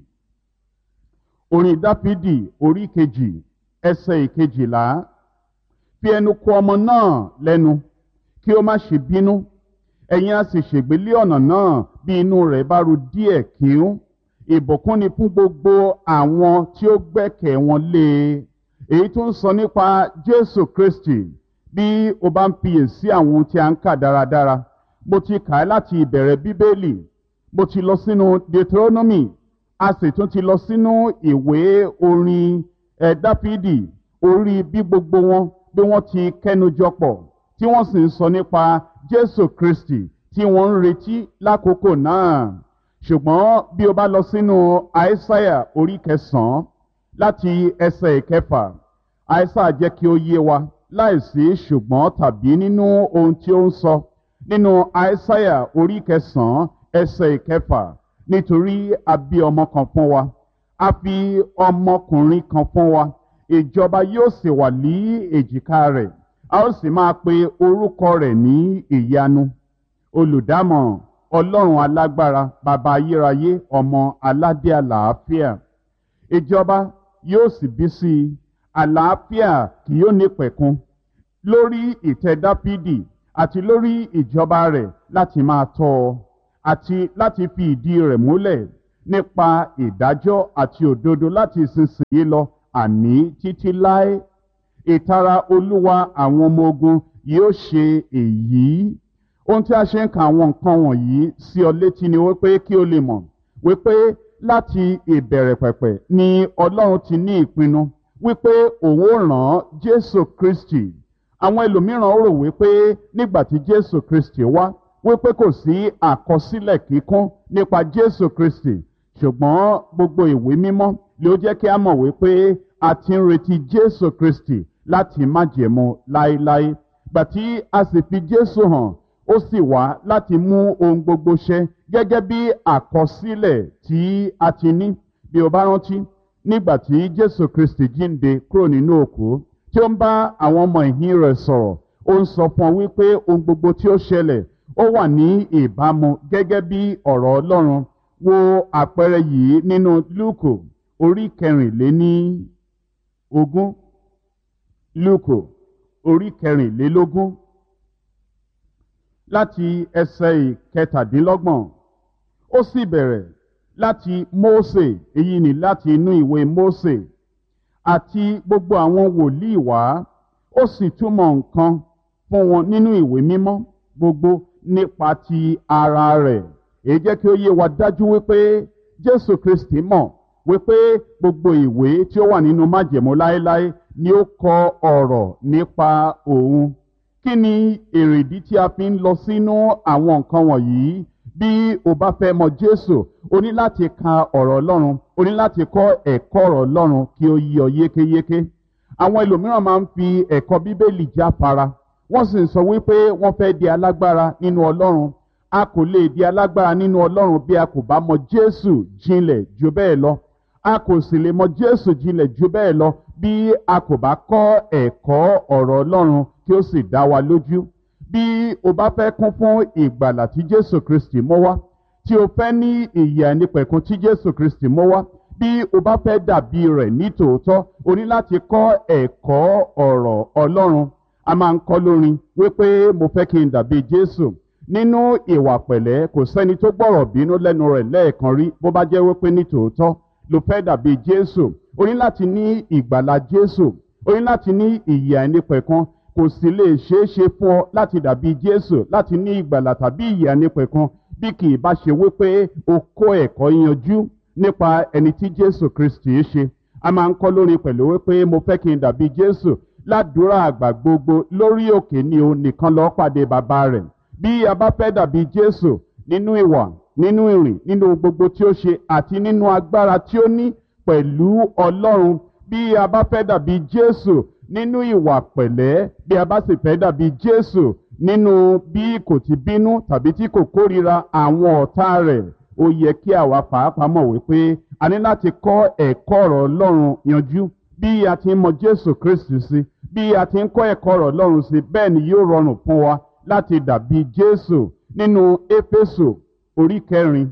orin Dáfídì orí kejì ẹsẹ̀ ìkejìlá. Fi ẹnu kò ọmọ náà lẹ́nu kí ó má ṣe bínú, ẹ̀yin a sì ṣègbélé ọ̀nà náà bí inú rẹ̀ bá ru díẹ̀ kíún. Ìbùkún ni fún gbogbo àwọn tí ó gbẹ́kẹ̀ wọn lé e. Èyí tó ń sọ nípa Jésù Kristi. Bí o bá ń fiyèsí àwọn ohun tí a ń kà dáradára, mo ti kà á láti ìbẹ̀rẹ̀ Bíbélì, mo ti lọ sínú Deuteronomy, a sì tún ti lọ sínú ìwé orin ẹ̀ Dáfídì, orí bí gbogbo wọn bí wọ́n ti kẹ́nujọpọ̀ tí wọ́n sì ń sọ nípa Jésù Kristi tí wọ́n ń retí lákòókò náà. Ṣùgbọ́n bí o bá lọ sínú Àìsáyà orí kẹsàn-án láti ẹsẹ̀ ìkẹfà, Àìsáyà jẹ́ kí ó yé wa láìsí ṣùgbọ́n tàbí nínú ohun tí ó ń sọ. Nínú Àìsáyà orí kẹsàn-án ẹsẹ̀ ìkẹfà, nítorí a bí ọmọ kan fún wa, a fi ọmọkùnrin kan fún wa, ìjọba yóò sì wà ní èjìká rẹ̀, a ó sì máa pe orúkọ rẹ̀ ní ìyanu, olùdámọ̀ràn, Ọlọ́run alágbára, bàbá ayérayé, ọmọ aládé àlàáfíà. Ìjọba yóò sì bí sí i, àlàáfíà kì yóò ní pẹ̀kun lórí ìtẹ́ Dáfídì àti lórí ìjọba rẹ̀ láti máa tọ́ ọ, àti láti fi ìdí rẹ̀ múlẹ̀ nípa ìdájọ́ àti òdodo láti ìsinsìnyí lọ àní títí láé. ìtara olúwa àwọn ọmọ ogun yóò ṣe èyí. Ohun tí a ṣe ń ka àwọn nǹkan wọ̀nyí sí ọ létí ni wípé kí o lè mọ̀ wípé láti ìbẹ̀rẹ̀ pẹ̀pẹ̀ ni Ọlọ́run ti ní ìpinnu wípé òun ó rán Jésù Kristi. Àwọn ẹlòmíràn rò wípé nígbà tí Jésù Kristi wá wípé kò sí àkọsílẹ̀ kíkún nípa Jésù Kristi, ṣùgbọ́n gbogbo ìwé mímọ́ ló jẹ́ kí a mọ̀ wípé a ti ń retí Jésù Kristi láti májẹ̀mú láéláé. Gbà tí a sì fi Jésù hàn, ó sì wá láti mú ohun gbogbo ṣẹ gẹ́gẹ́ bí àkọsílẹ̀ tí a ti ní. Bí o bá rántí, nígbà tí Jésù Kristi jíǹde kúrò nínú òkú, tí ó ń bá àwọn ọmọ ìhín rẹ̀ sọ̀rọ̀, ó ń sọ fún ọ wípé ohun gbogbo tí ó ṣẹlẹ̀ ó wà ní ìbámu gẹ́gẹ́ bí ọ̀rọ̀ Ọlọ́run. Wo àpẹẹrẹ yìí nínú Lúùkù orí kẹrìnléní ogún. Lúùkù orí kẹrìnlélógún láti ẹsẹ̀ ìkẹtàdínlọ́gbọ̀n. Ó sì bẹ̀rẹ̀ láti Mósè, èyí ni láti inú ìwé Mósè àti gbogbo àwọn wòlíì wá, ó sì túmọ̀ nǹkan fún wọn nínú ìwé mímọ́ gbogbo nípa ti ara rẹ̀. Èyí jẹ́ kí ó yé wa dájú wípé Jésù Kristi mọ̀ wípé gbogbo ìwé tí ó wà nínú májẹ̀mú láéláé ni ó kọ ọ̀rọ̀ nípa òun. Kí ni èrèdí tí a fi ń lọ sínú àwọn nǹkan wọ̀nyí? Bí o bá fẹ́ mọ Jésù, o ní láti ka ọ̀rọ̀ Ọlọ́run, o ní láti kọ́ ẹ̀kọ́ ọ̀rọ̀ Ọlọ́run kí ó yé ọ yékéyéké. Àwọn ẹlòmíràn máa ń fi ẹ̀kọ́ Bíbélì jáfara, wọ́n sì ń sọ wípé wọ́n fẹ́ di alágbára nínú Ọlọ́run. A kò lè di alágbára nínú Ọlọ́run bí a kò bá mọ Jésù jinlẹ̀ jù bẹ́ẹ̀ lọ. A kò sì lè mọ Jésù jinlẹ̀ jù bẹ́ẹ̀ lọ bí a kò bá kọ́ ẹ̀kọ́ ọ̀rọ̀ Ọlọ́run kí ó sì dá wa lójú. Bí o bá fẹ́ kún fún ìgbàlà tí Jésù Kristi mú wá, tí o fẹ́ ní ìyè àìnípẹ̀kun tí Jésù Kristi mú wá, bí o bá fẹ́ dàbí rẹ̀ ní tòótọ́, o ní láti kọ́ ẹ̀kọ́ ọ̀rọ̀ Ọlọ́run. A máa ń kọ́ lórin wípé mo fẹ́ kí n dàbí Jésù. Nínú ìwà pẹ̀lẹ́, kò sẹ́ni tó gbọ́rọ̀ bínú lẹ́nu rẹ̀ lẹ́ẹ̀kan rí bó bá jẹ́ wípé ní tòótọ́ ló fẹ́ dàbí Jésù. O ní láti ní ìgbàlà Jésù, o ní láti ní ìyè àìnípẹ̀kun. Kò sì lè ṣeé ṣe fún ọ láti dàbí Jésù, láti ní ìgbàlà tàbí ìyè àìnípẹ̀kun bí kì í bá ṣe wípé o kọ́ ẹ̀kọ́ yanjú nípa ẹni tí Jésù Kristi ṣe. A máa ń kọ́ lórin pẹ̀lú wípé mo fẹ́ kí n dàbí Jésù. Ládùúrà àgbà gbogbo lórí òkè ni o nìkan lọ pàdé bàbá rẹ̀. Bí a bá fẹ́ dàbí Jésù nínú ìwà, nínú ìrìn, nínú gbogbo tí ó ṣe àti nínú agbára tí ó ní pẹ̀lú Ọlọ́run, bí a bá fẹ́ dàbí Jésù nínú ìwà pẹ̀lẹ́, bí a bá sì fẹ́ dàbí Jésù nínú bí kò ti bínú tàbí tí kò kórìíra àwọn ọ̀tá rẹ̀, ó yẹ kí àwa pàápàá mọ̀ wípé a ní láti kọ́ ẹ̀kọ́ ọ̀rọ̀ Ọlọ́run yanjú. Bí a ti ń mọ Jésù Kristi sí, bí a ti ń kọ́ ẹ̀kọ́ ọ̀rọ̀ Ọlọ́run sí, bẹ́ẹ̀ ni yóò rọrùn fún wa láti dàbí Jésù. Nínú Éfésù orí kẹrin,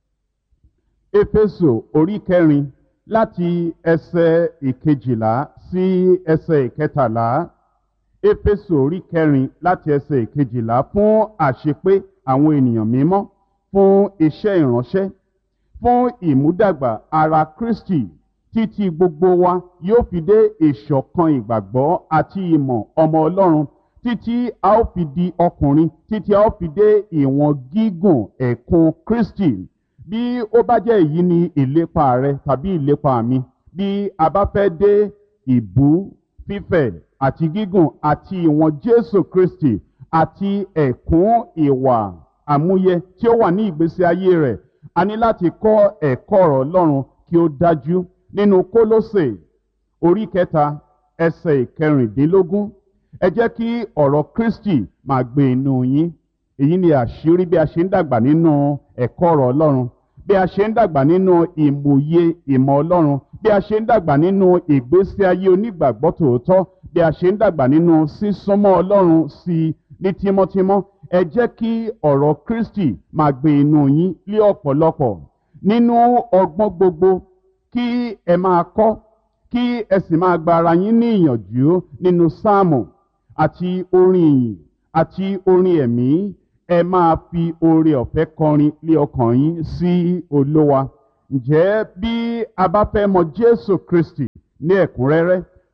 Éfésù orí kẹrin láti ẹsẹ̀ ìkejìlá sí ẹsẹ̀ ìkẹtàlá. Éfésù orí kẹrin láti ẹsẹ̀ ìkejìlá fún àṣepé àwọn ènìyàn mímọ́, fún iṣẹ́ ìránṣẹ́, fún ìmúdàgbà ara Kristi, títí gbogbo wa yóò fi dé ìṣọ̀kan ìgbàgbọ́ àti ìmọ̀ ọmọ Ọlọ́run, títí a ó fi di ọkùnrin, títí a ó fi dé ìwọ̀n gígùn ẹ̀kún Kristi. Bí ó bá jẹ́ èyí ni ìlépa rẹ tàbí ìlépa mi, bí a bá fẹ́ dé ìbú, fífẹ̀ àti gígùn àti ìwọ̀n Jésù Kristi àti ẹ̀kún ìwà àmúyẹ tí ó wà ní ìgbésí ayé rẹ̀, a ní láti kọ́ ẹ̀kọ́ ọ̀rọ̀ Ọlọ́run kí ó dájú. Nínú Kólósè orí kẹta ẹsẹ̀ ìkẹrìndínlógún, ẹ jẹ́ kí ọ̀rọ̀ Kristi máa gbé inú yín. Èyí ni àṣírí bí a ṣe ń dàgbà nínú ẹ̀kọ́ ọ̀rọ̀ Ọlọ́run, bí a ṣe ń dàgbà nínú ìmòye ìmọ̀ Ọlọ́run, bí a ṣe ń dàgbà nínú ìgbésí ayé onígbàgbọ́ tòótọ́, bí a ṣe ń dàgbà nínú sísúnmọ́ Ọlọ́run sí i ní tímọ́tímọ́. Ẹ jẹ́ kí ọ̀rọ̀ Kristi máa gbé inú yín lé ọ̀pọ̀lọpọ̀ nínú ọgbọ́n gbogbo, kí ẹ máa kọ́, kí ẹ sì máa gba ara yín ní ìyànjú nínú sáàmù àti orin ìyìn àti orin ẹ̀mí. Ẹ máa fi oore ọ̀fẹ́ kọrin lé ọkàn yín sí Olúwa. Ǹjẹ́ bí a bá fẹ́ mọ Jésù Kristi ní ẹ̀kúnrẹ́rẹ́,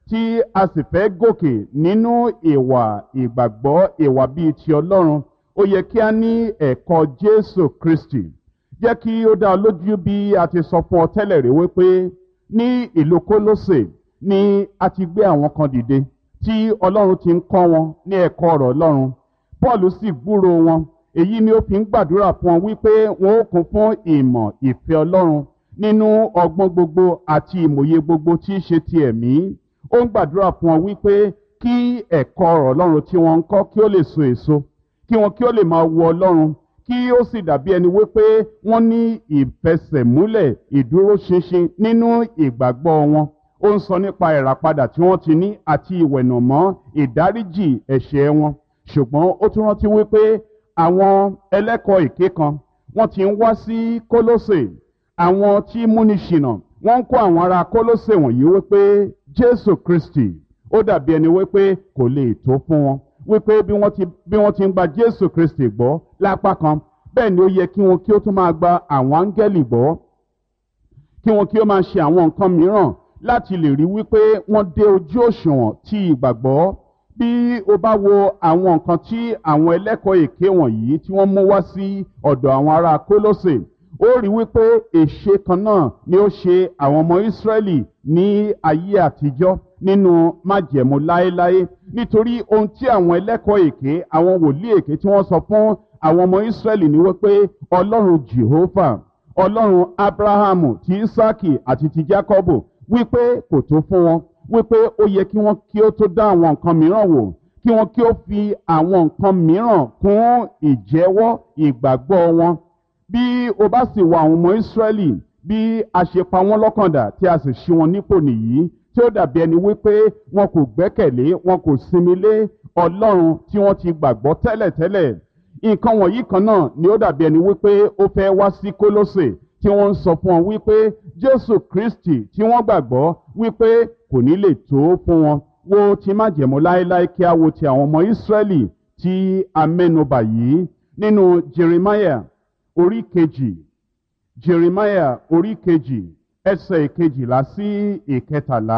tí a sì fẹ́ gòkè nínú ìwà ìgbàgbọ́ ìwà bíi ti Ọlọ́run, ó yẹ kí a ní ẹ̀kọ́ Jésù Kristi. Jẹ́ kí ó dá ọ lójú bí a ti sọ fún ọ tẹ́lẹ̀ rí wípé ní ìlú Kólósè ni a ti gbé àwọn kan dìde tí Ọlọ́run ti ń kọ́ wọn ní ẹ̀kọ́ ọ̀rọ̀ Ọlọ́run. Pọ́ọ̀lù sì gbúrò wọn, èyí ni ó fi ń gbàdúrà fún wọn wípé wọn ó kún fún ìmọ̀ ìfẹ́ Ọlọ́run nínú ọgbọ́n gbogbo àti ìmòye gbogbo tí í ṣe ti ẹ̀mí. Ó ń gbàdúrà fún wọn wípé kí ẹ̀kọ́ ọ̀rọ̀ Ọlọ́run tí wọ́n ń kọ́ kí ó lè so èso, kí wọn kí ó lè máa wo Ọlọ́run, kí ó sì dàbí ẹni wípé wọ́n ní ìfẹsẹ̀múlẹ̀ ìdúróṣinṣin nínú ìgbàgbọ́ wọn. Ó ń sọ nípa ìràpadà tí wọ́n ti ní àti ìwẹ̀nàmọ́ ìdáríjì ẹ̀ṣẹ̀ wọn. Ṣùgbọ́n ó tún rántí wípé àwọn ẹlẹ́kọ̀ọ́ èké kan wọ́n ti ń wá sí Kólósè. Àwọn tí múni ṣìnà wọ́n ń kó àwọn ará Kólósè wọ̀nyí wípé Jésù Kristi ó dàbí ẹni wípé kò lè tó fún wọn, wípé bí wọ́n ti bí wọ́n ti ń gba Jésù Kristi gbọ́ lápá kan, bẹ́ẹ̀ ni ó yẹ kí wọn kí ó tún máa gba àwọn áńgẹ́lì gbọ́, kí wọn kí ó máa ṣe àwọn nǹkan mìíràn láti lè rí wípé wọ́n dé ojú òṣùwọ̀n ti ìgbàgbọ́. Bí o bá wo àwọn nǹkan tí àwọn ẹlẹ́kọ̀ọ́ èké wọ̀nyí tí wọ́n mú wá sí ọ̀dọ̀ àwọn ará Kólósè, ó rí wípé èṣe kan náà ni ó ṣe àwọn ọmọ Ísírẹ́lì ní ayé àtijọ́ nínú májẹ̀mú láéláé. Nítorí ohun tí àwọn ẹlẹ́kọ̀ọ́ èké, àwọn wòlíì èké tí wọ́n sọ fún àwọn ọmọ Ísírẹ́lì ni wípé Ọlọ́run Jèhófà, Ọlọ́run Ábúráhámù, ti Ísákì àti ti Jákọ́bù, wípé kò tó fún wọn, wípé ó yẹ kí wọ́n kí ó tó dá àwọn nǹkan mìíràn wò, kí wọ́n kí ó fi àwọn nǹkan mìíràn kún ìjẹ́wọ́ ìgbàgbọ́ wọn. Bí o bá sì wo àwọn ọmọ Ísírẹ́lì bí a ṣe pa wọ́n lọ́kàndà tí a sì ṣí wọn nípò nìyí, tí ó dàbí ẹni wípé wọn kò gbẹ́kẹ̀lé, wọn kò sinmi lé Ọlọ́run tí wọ́n ti gbàgbọ́ tẹ́lẹ̀tẹ́lẹ̀. Nǹkan wọ̀nyí kan náà ni ó dàbí ẹni wípé ó fẹ́ wá sí Kólósè, tí wọ́n ń sọ fún wọn wípé Jésù Kristi tí wọ́n gbàgbọ́ wípé kò ní lè tó fún wọn. Wo ti májẹ̀mú láéláé kí a wo ti àwọn ọmọ Ísírẹ́lì tí a mẹ́nubà yìí nínú Jeremiah orí kejì, Jeremiah orí kejì ẹsẹ̀ ìkejìlá sí ìkẹtàlá.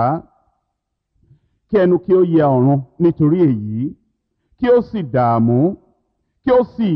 Kí ẹnu kí ó yẹ ọ̀run nítorí èyí, kí ó sì dààmú, kí ó sì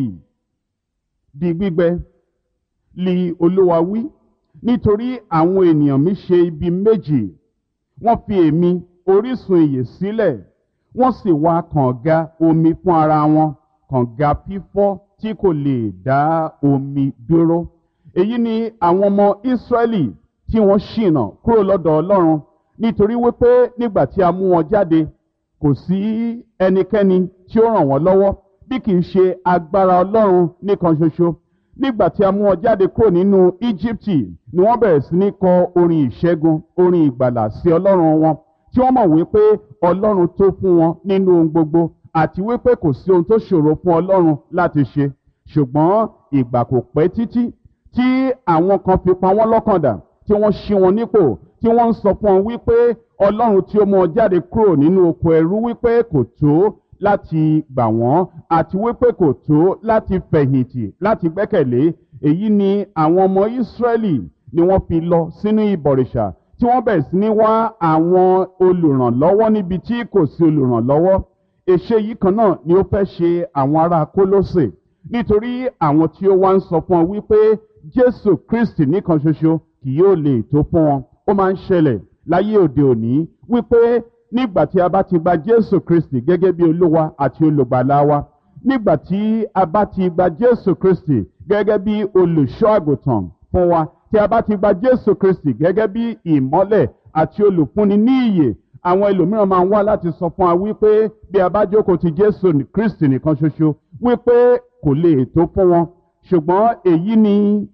di gbígbẹ, li Olúwa wí, nítorí àwọn ènìyàn mi ṣe ibi méjì. Wọ́n fi èmi orísun ìyè sílẹ̀, wọ́n sì wá kànga omi fún ara wọn, kànga fífọ́ tí kò lè dá omi dúró. Èyí ni àwọn ọmọ Ísírẹ́lì tí wọ́n ṣìnà kúrò lọ́dọ̀ Ọlọ́run, nítorí wípé nígbà tí a mú wọn jáde, kò sí ẹnikẹ́ni tí ó ràn wọ́n lọ́wọ́ bí kì í ṣe agbára Ọlọ́run nìkan ṣoṣo. Nígbà tí a mú wọn jáde kúrò nínú Íjíbítì ni wọ́n bẹ̀rẹ̀ sí ní kọ orin ìṣẹ́gun, orin ìgbàlà sí Ọlọ́run wọn, tí wọ́n mọ̀ wípé Ọlọ́run tó fún wọn nínú ohun gbogbo, àti wípé kò sí ohun tó ṣòro fún Ọlọ́run láti ṣe. Ṣùgbọ́n ìgbà kò pẹ́ títí tí àwọn kan fi pa wọ́n lọ́kàndà, tí wọ́n ṣí wọn nípò, tí wọ́n ń sọ fún wọn wípé Ọlọ́run tí ó mú wọn jáde kúrò nínú oko ẹrú wípé kò tó láti gbà wọ́n, àti wípé kò tó láti fẹ̀yìntì, láti gbẹ́kẹ̀lé. Èyí ni àwọn ọmọ Ísírẹ́lì ni wọ́n fi lọ sínú ìbọ̀rìṣà, tí wọ́n bẹ̀rẹ̀ sí ní wá àwọn olùrànlọ́wọ́ níbi tí kò sí olùrànlọ́wọ́. Èṣe yìí kan náà ni ó fẹ́ ṣe àwọn ará Kólósè, nítorí àwọn tí ó wá ń sọ fún wọn wípé Jésù Kristi nìkan ṣoṣo kì yóò lè tó fún wọn. Ó máa ń ṣẹlẹ̀ láyé òde òní wípé nígbà tí a bá ti gba Jésù Kristi gẹ́gẹ́ bí Olúwa àti olùgbàlà wa, nígbà tí a bá ti gba Jésù Kristi gẹ́gẹ́ bí olùṣọ́ àgùntàn fún wa, tí a bá ti gba Jésù Kristi gẹ́gẹ́ bí ìmọ́lẹ̀ àti olùfúnni ní ìyè, àwọn ẹlòmíràn máa ń wá láti sọ fún wa wípé bí a bá jókòó ti Jésù Kristi nìkan ṣoṣo wípé kò lè tó fún wọn. Ṣùgbọ́n èyí ni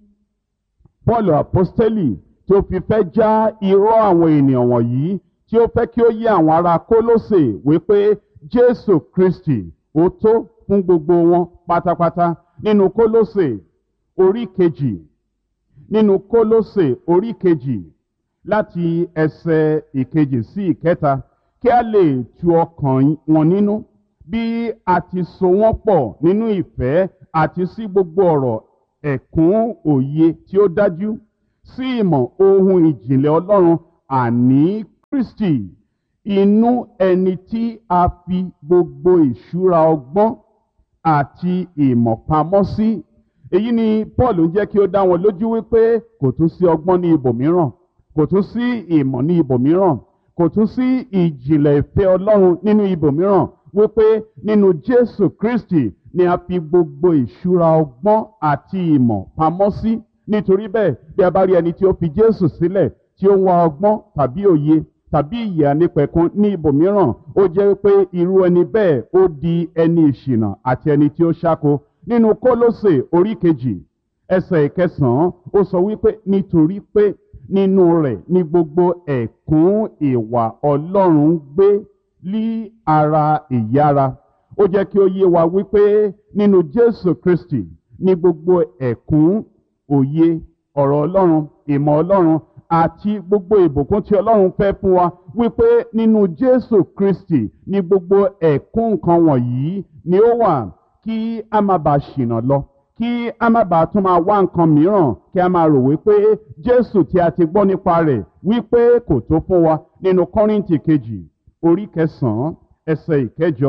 Paul apostoli tí ó fi fẹ́ já irọ́ àwọn ènìyàn wọ̀nyí, tí ó fẹ́ kí ó yé àwọn ará Kólósè wípé Jésù Kristi ó tó fún gbogbo wọn pátápátá. Nínú Kólósè orí kejì, nínú Kólósè orí kejì láti ẹsẹ̀ ìkejì sí ìkẹta, kí a lè tu ọkàn wọn nínú bí a ti so wọ́n pọ̀ nínú ìfẹ́ àti sí gbogbo ọ̀rọ̀ ẹ̀kún òye tí ó dájú, sí ìmọ̀ ohun ìjìnlẹ̀ Ọlọ́run, àní Kristi, inú ẹni tí a fi gbogbo ìṣúra ọgbọ́n àti ìmọ̀ pamọ́ sí. Èyí ni Paul ń jẹ́ kí ó dá wọn lójú wípé kò tún sí ọgbọ́n ní ibòmíràn, kò tún sí ìmọ̀ ní ibòmíràn, kò tún sí ìjìnlẹ̀ ìfẹ́ Ọlọ́run nínú ibòmíràn, wípé nínú Jésù Kristi ni a fi gbogbo ìṣúra ọgbọ́n àti ìmọ̀ pamọ́ sí. Nítorí bẹ́ẹ̀, bí a bá rí ẹni tí ó fi Jésù sílẹ̀, tí ó ń wá ọgbọ́n tàbí òye tàbí ìyè ànípẹ̀kun ní ibòmíràn, ó jẹ́ pé irú ẹni bẹ́ẹ̀ ó di ẹni ìṣìnà àti ẹni tí ó ṣáko. Nínú Kólósè orí kejì ẹsẹ̀ ìkẹsàn-án, ó sọ wípé nítorí pé nínú rẹ̀ ni gbogbo ẹ̀kún ìwà Ọlọ́run ń gbé lí ara ìyára. Ó jẹ́ kí ó yé wa wípé nínú Jésù Kristi ni gbogbo ẹ̀kún òye ọ̀rọ̀ Ọlọ́run, ìmọ̀ Ọlọ́run àti gbogbo ìbùkún tí Ọlọ́run fẹ́ fún wa, wípé nínú Jésù Kristi ni gbogbo ẹ̀kún nǹkan wọ̀nyí ni ó wà, kí a má bàa ṣìnà lọ, kí a má bàa tún máa wá nǹkan mìíràn, kí a máa rò wípé Jésù tí a ti gbọ́ nípa rẹ̀ wípé kò tó fún wa. Nínú Kọ́ríńtì kejì orí kẹsàn-án ẹsẹ̀ ìkẹjọ,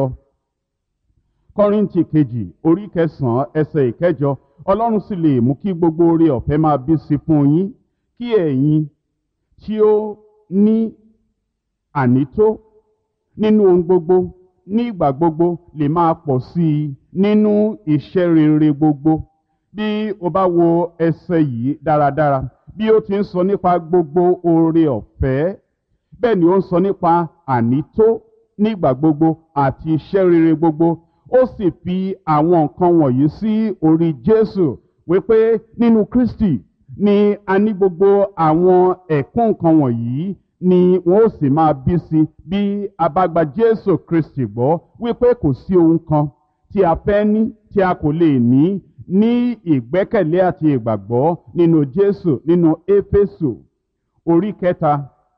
Kọ́ríńtì kejì orí kẹsàn-án ẹsẹ̀ ìkẹjọ, Ọlọ́run sì lè mú kí gbogbo oore ọ̀fẹ́ máa bí sí fún yín, kí ẹ̀yin tí ó ní ànító nínú ohun gbogbo ní ìgbà gbogbo lè máa pọ̀ sí i nínú iṣẹ́ rere gbogbo. Bí o bá wo ẹsẹ̀ yìí dáradára, bí ó ti ń sọ nípa gbogbo oore ọ̀fẹ́, bẹ́ẹ̀ ni ó ń sọ nípa ànító nígbà gbogbo àti iṣẹ́ rere gbogbo. Ó sì fi àwọn nǹkan wọ̀nyí sí orí Jésù, wípé nínú Kristi ni a ní gbogbo àwọn ẹ̀kún nǹkan wọ̀nyí ni wọ́n ó sì máa bí sí bí a bá gba Jésù Kristi gbọ́, wípé kò sí ohun kan tí a fẹ́ ní tí a kò lè ní ní ìgbẹ́kẹ̀lé àti ìgbàgbọ́ nínú Jésù. Nínú Éfésù orí kẹta,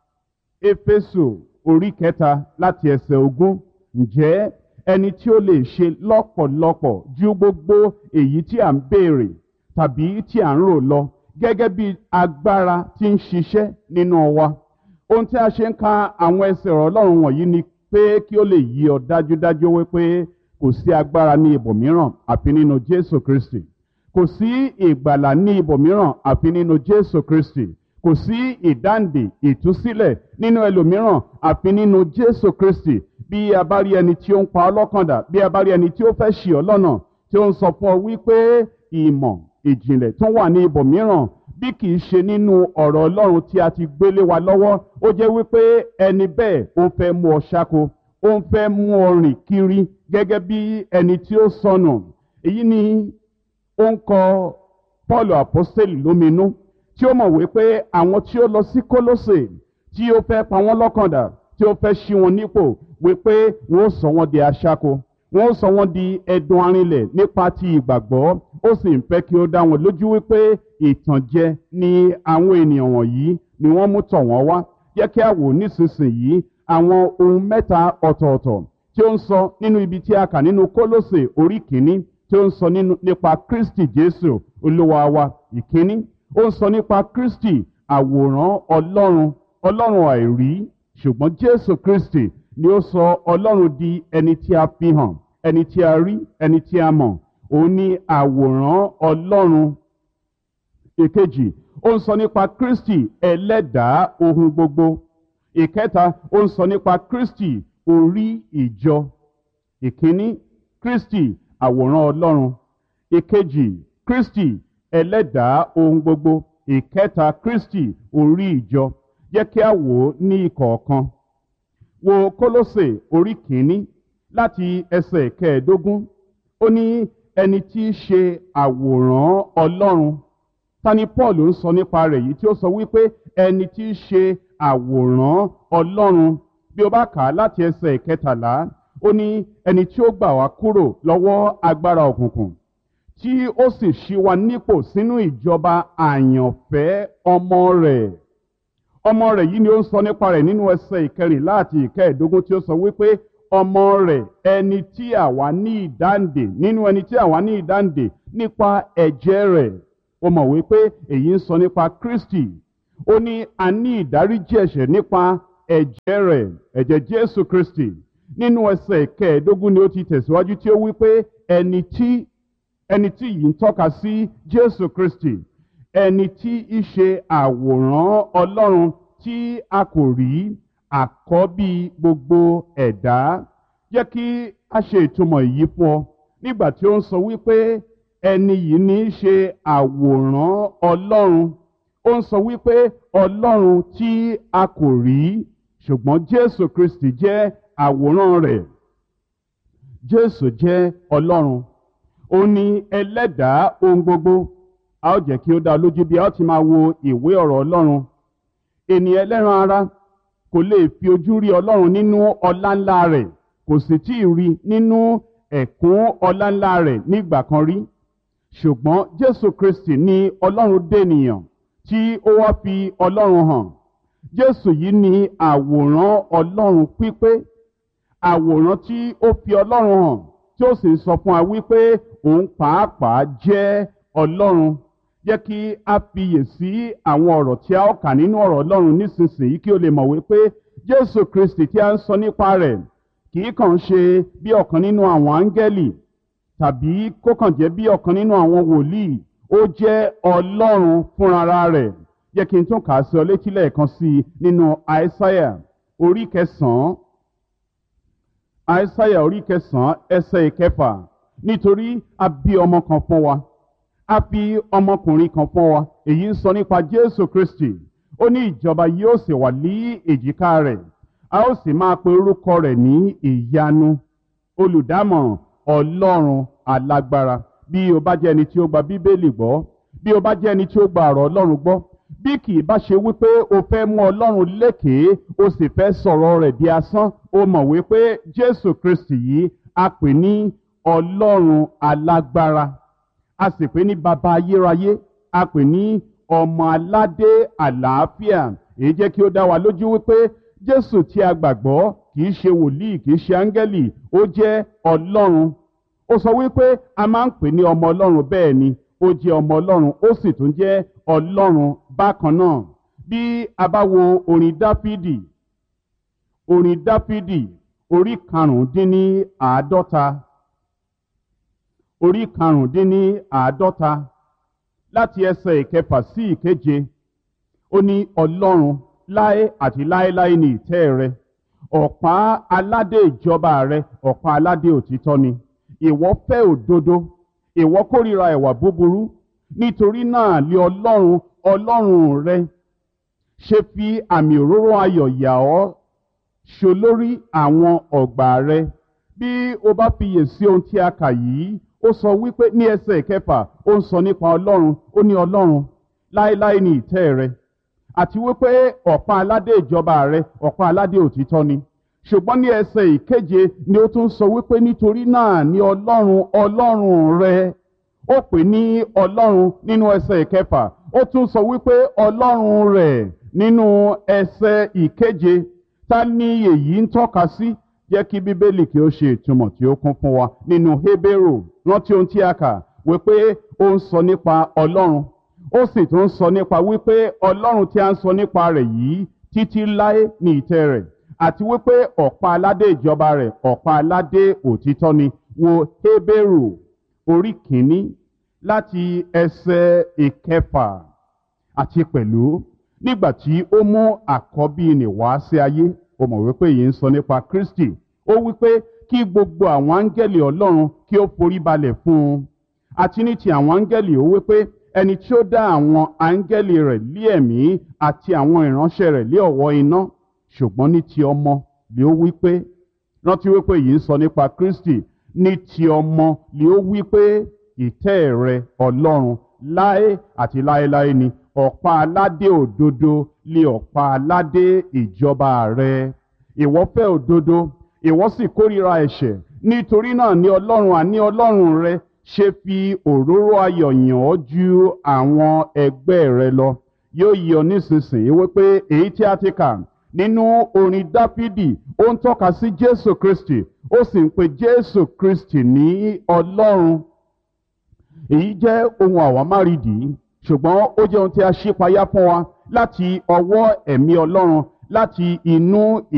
Éfésù orí kẹta láti ẹsẹ̀ ogún, ǹjẹ́ ẹni tí ó lè ṣe lọ́pọ̀lọpọ̀ ju gbogbo èyí tí à ń béèrè tàbí tí à ń rò lọ, gẹ́gẹ́ bí agbára tí ń ṣiṣẹ́ nínú wa. Ohun tí a ṣe ń ka àwọn ẹsẹ̀ ọ̀rọ̀ Ọlọ́run wọ̀nyí ni pé kí ó lè yí ọ dájúdájú wípé kò sí agbára ní ibòmíràn àfi nínú Jésù Kristi. Kò sí ìgbàlà ní ibòmíràn àfi nínú Jésù Kristi. Kò sí ìdáǹdè, ìtúsílẹ̀ nínú ẹlòmíràn àfi nínú Jésù Kristi. Bí a bá rí ẹni tí ó ń pa ọ́ lọ́kàn dà, bí a bá rí ẹni tí ó fẹ́ ṣì ọ́ lọ́nà, tí ó ń sọ fún ọ wípé ìmọ̀ ìjìnlẹ̀ tó wà ní ibòmíràn bí kìí ṣe nínú ọ̀rọ̀ Ọlọ́run tí a ti gbélé wa lọ́wọ́, ó jẹ́ wípé ẹni bẹ́ẹ̀ ó fẹ́ mú ọ ṣáko, ó ń fẹ́ mú ọ rìn kiri gẹ́gẹ́ bí ẹni tí ó sọnù. Èyí ni ó ń kọ Pọ́ọ̀lù àpọ́sítélì lóminú, tí ó mọ̀ wípé àwọn tí ó lọ sí Kólósè, tí ó fẹ́ pa wọ́n lọ́kàn dà, tí ó fẹ́ ṣí wọn nípò, wípé wọ́n ó sọ wọ́n di aṣáko, wọ́n ó sọ wọ́n di ẹdun arinlẹ̀ nípa ti ìgbàgbọ́. Ó sì ń fẹ́ kí ó dá wọn lójú wípé ìtànjẹ ni àwọn ènìyàn wọ̀nyí ni wọ́n mú tọ̀ wọ́n wá. Jẹ́ kí a wò nísinsìnyí àwọn ohun mẹ́ta ọ̀tọ̀ọ̀tọ̀ tí ó ń sọ nínú ibi tí a kà nínú Kólósè orí kìíní, tí ó ń sọ nípa Kristi Jésù Olúwa wa. Ìkíní, ó ń sọ nípa Kristi àwòrán Ọlọ́run, Ọlọ́run àìrí, ṣùgbọ́n Jésù Kristi ni ó sọ Ọlọ́run di ẹni tí a fi hàn, ẹni tí a rí, ẹni tí a mọ̀. Òun ni àwòrán Ọlọ́run. Ìkejì, ó ń sọ nípa Kristi ẹlẹ́dàá ohun gbogbo. Ìkẹta, ó ń sọ nípa Kristi orí ìjọ. Ìkíní, Kristi àwòrán Ọlọ́run. Ìkejì, Kristi ẹlẹ́dàá ohun gbogbo. Ìkẹta, Kristi orí ìjọ. Jẹ́ kí a wò ó ní ìkọ̀ọ̀kan. Wo Kólósè orí kìíní láti ẹsẹ̀ kẹẹ̀ẹ́dógún. Ó ní ẹni tí í ṣe àwòrán Ọlọ́run. Ta ni Paul ń sọ nípa rẹ̀ yìí tí ó sọ wípé ẹni tí í ṣe àwòrán Ọlọ́run? Bí o bá kà á láti ẹsẹ̀ ìkẹtàlá, ó ní ẹni tí ó gbà wá kúrò lọ́wọ́ agbára òkùnkùn, tí ó sì ṣí wa nípò sínú ìjọba àyànfẹ́ ọmọ rẹ̀. Ọmọ rẹ̀ yìí ni ó ń sọ nípa rẹ̀ nínú ẹsẹ̀ ìkẹrìnlá àti ìkẹẹ̀ẹ́dógún, tí ó sọ wípé ọmọ rẹ̀, ẹni tí àwa ní ìdáǹdè, nínú ẹni tí àwa ní ìdáǹdè nípa ẹ̀jẹ̀ rẹ̀. Ó mọ̀ wípé èyí ń sọ nípa Kristi. Ó ní a ní ìdáríjì ẹ̀ṣẹ̀ nípa ẹ̀jẹ̀ rẹ̀ ẹ̀jẹ̀ Jésù Kristi. Nínú ẹsẹ̀ kẹẹ̀ẹ́dógún ni ó ti tẹ̀síwájú tí ó wí pé ẹni tí ẹni tí yìí ń tọ́ka sí Jésù Kristi, ẹni tí í ṣe àwòrán Ọlọ́run tí a kò rí, àkọ́bí gbogbo ẹ̀dá. Jẹ́ kí a ṣe ìtumọ̀ èyí fún ọ nígbà tí ó ń sọ wípé ẹni yìí ní í ṣe àwòrán Ọlọ́run. Ó ń sọ wípé Ọlọ́run tí a kò rí, ṣùgbọ́n Jésù Kristi jẹ́ àwòrán rẹ̀. Jésù jẹ́ Ọlọ́run. Ó ní ẹlẹ́dàá ohun gbogbo. A ó jẹ́ kí ó dá lójú bí a ó ti máa wo ìwé ọ̀rọ̀ Ọlọ́run. Ènìyàn ẹlẹ́ran ara kò lè fi ojú rí Ọlọ́run nínú ọlá ńlá rẹ̀, kò sì tí ì rí nínú ẹ̀kún ọlá ńlá rẹ̀ nígbà kan rí. Ṣùgbọ́n Jésù Kristi ni Ọlọ́run dènìyàn tí ó wá fi Ọlọ́run hàn. Jésù yìí ni àwòrán Ọlọ́run pípé, àwòrán tí ó fi Ọlọ́run hàn, tí ó sì sọ fún wa wípé òun pàápàá jẹ́ Ọlọ́run. Jẹ́ kí a fiyè sí àwọn ọ̀rọ̀ tí a ó kà nínú ọ̀rọ̀ Ọlọ́run nísinsìnyí kí o lè mọ̀ wípé Jésù Kristi tí a ń sọ nípa rẹ̀ kì í kàn ṣe bí ọ̀kan nínú àwọn áńgẹ́lì tàbí kó kàn jẹ́ bí ọ̀kan nínú àwọn wòlíì. Ó jẹ́ Ọlọ́run fúnra rẹ̀. Jẹ́ kí n tún kà á sí ọ létí lẹ́ẹ̀kan sí i nínú Àìsáyà orí kẹsàn-án. Àìsáyà orí kẹsàn-án ẹsẹ̀ ìkẹfà. Nítorí a bí ọmọ kan fún wa, a fi ọmọkùnrin kan fún wa. Èyí ń sọ nípa Jésù Kristi. Ó ní ìjọba yóò sì wà ní èjìká rẹ̀. A ó sì máa pe orúkọ rẹ̀ ní ìyanu, olùdámọ̀ràn, Ọlọ́run alágbára. Bí o bá jẹ́ ẹni tí ó gba Bíbélì gbọ́, bí o bá jẹ́ ẹni tí ó gba ọ̀rọ̀ Ọlọ́run gbọ́, bí kì í bá ṣe wípé o fẹ́ mú Ọlọ́run lékèé, o sì fẹ́ sọ̀rọ̀ rẹ̀ di asán, o mọ̀ wípé Jésù Kristi yìí a pè ní Ọlọ́run alágbára. A sì pè ní bàbá ayérayé, a pè ní ọmọ aládé àlàáfíà. Èyí jẹ́ kí ó dá wa lójú wípé Jésù tí a gbàgbọ́ kì í ṣe wòlíì, kì í ṣe áńgẹ́lì, ó jẹ́ Ọlọ́run. Ó sọ wípé a máa ń pè ní ọmọ Ọlọ́run, bẹ́ẹ̀ ni ó jẹ́ ọmọ Ọlọ́run, ó sì tún jẹ́ Ọlọ́run bákan náà. Bí a bá wo orin Dáfídì, orin Dáfídì orí karùndínní àádọ́ta, orí karùndínní àádọ́ta láti ẹsẹ̀ ìkẹfà sí ìkeje. Ó ní Ọlọ́run láé àti láéláé ní ìtẹ́ rẹ, ọ̀pá aládé ìjọba rẹ, ọ̀pá aládé òtítọ́ ni. Ìwọ fẹ́ òdodo, ìwọ kórìíra ìwà búburú. Nítorí náà lé Ọlọ́run Ọlọ́run rẹ ṣe fi àmì òróró ayọ̀ yà ọ́ ṣolórí àwọn ọ̀gbà rẹ. Bí o bá fiyè sí ohun tí a kà yìí, ó sọ wípé ní ẹsẹ̀ ìkẹfà ó ń sọ nípa Ọlọ́run. Ó ní Ọlọ́run láéláé ní ìtẹ́ rẹ, àti wípé ọ̀pá aládé ìjọba rẹ, ọ̀pá aládé òtítọ́ ni. Ṣùgbọ́n ní ẹsẹ̀ ìkeje ni ó tún sọ wípé nítorí náà ní Ọlọ́run Ọlọ́run rẹ. Ó pè ní Ọlọ́run nínú ẹsẹ̀ ìkẹfà, ó tún sọ wípé Ọlọ́run rẹ̀ nínú ẹsẹ̀ ìkeje. Ta ni èyí ń tọ́ka sí? Jẹ́ kí Bíbélì kí ó ṣe ìtumọ̀ tí ó kún fún wa nínú Hébérù. Rántí ohun tí a kà wípé ó ń sọ nípa Ọlọ́run, ó sì tún ń sọ nípa wípé Ọlọ́run tí a ń sọ nípa rẹ̀ yìí títí láé ní ìtẹ́ rẹ̀, àti wípé ọ̀pá aládé ìjọba rẹ̀, ọ̀pá aládé òtítọ́ ni. Wo Hébérù orí kìíní láti ẹsẹ̀ ìkẹfà. Àti pẹ̀lú nígbà tí ó mú àkọ́bí nì wá sí ayé, ó mọ̀ wípé yìí ń sọ nípa Kristi. Ó wípé kí gbogbo àwọn áńgẹ́lì Ọlọ́run kí ó forí balẹ̀ fún un. Àti ní ti àwọn áńgẹ́lì ó wípé ẹni tí ó dá àwọn áńgẹ́lì rẹ̀ lé ẹ̀mí àti àwọn ìránṣẹ́ rẹ̀ lé ọ̀wọ́ iná. Ṣùgbọ́n ní ti ọmọ lé ó wípé, rántí wípé yìí ń sọ nípa Kristi, ní ti ọmọ lé ó wípé ìtẹ́ rẹ Ọlọ́run láé àti láéláé ni, ọ̀pá aládé òdodo lé ọ̀pá aládé ìjọba rẹ. Ìwọ fẹ́ òdodo, ìwọ sì kórìíra ẹ̀ṣẹ̀. Nítorí náà ní Ọlọ́run àní Ọlọ́run rẹ ṣe fi òróró ayọ̀ yàn ọ́ ju àwọn ẹgbẹ́ rẹ lọ. Yóò yí ọ nísinsìnyí wípé èyí tí a ti kà nínú orin Dáfídì ó ń tọ́ka sí Jésù Kristi, ó sì ń pe Jésù Kristi ní Ọlọ́run. Èyí jẹ́ ohun àwámárìdì, ṣùgbọ́n ó jẹ́ ohun tí a ṣípayá fún wa láti ọwọ́ ẹ̀mí Ọlọ́run láti inú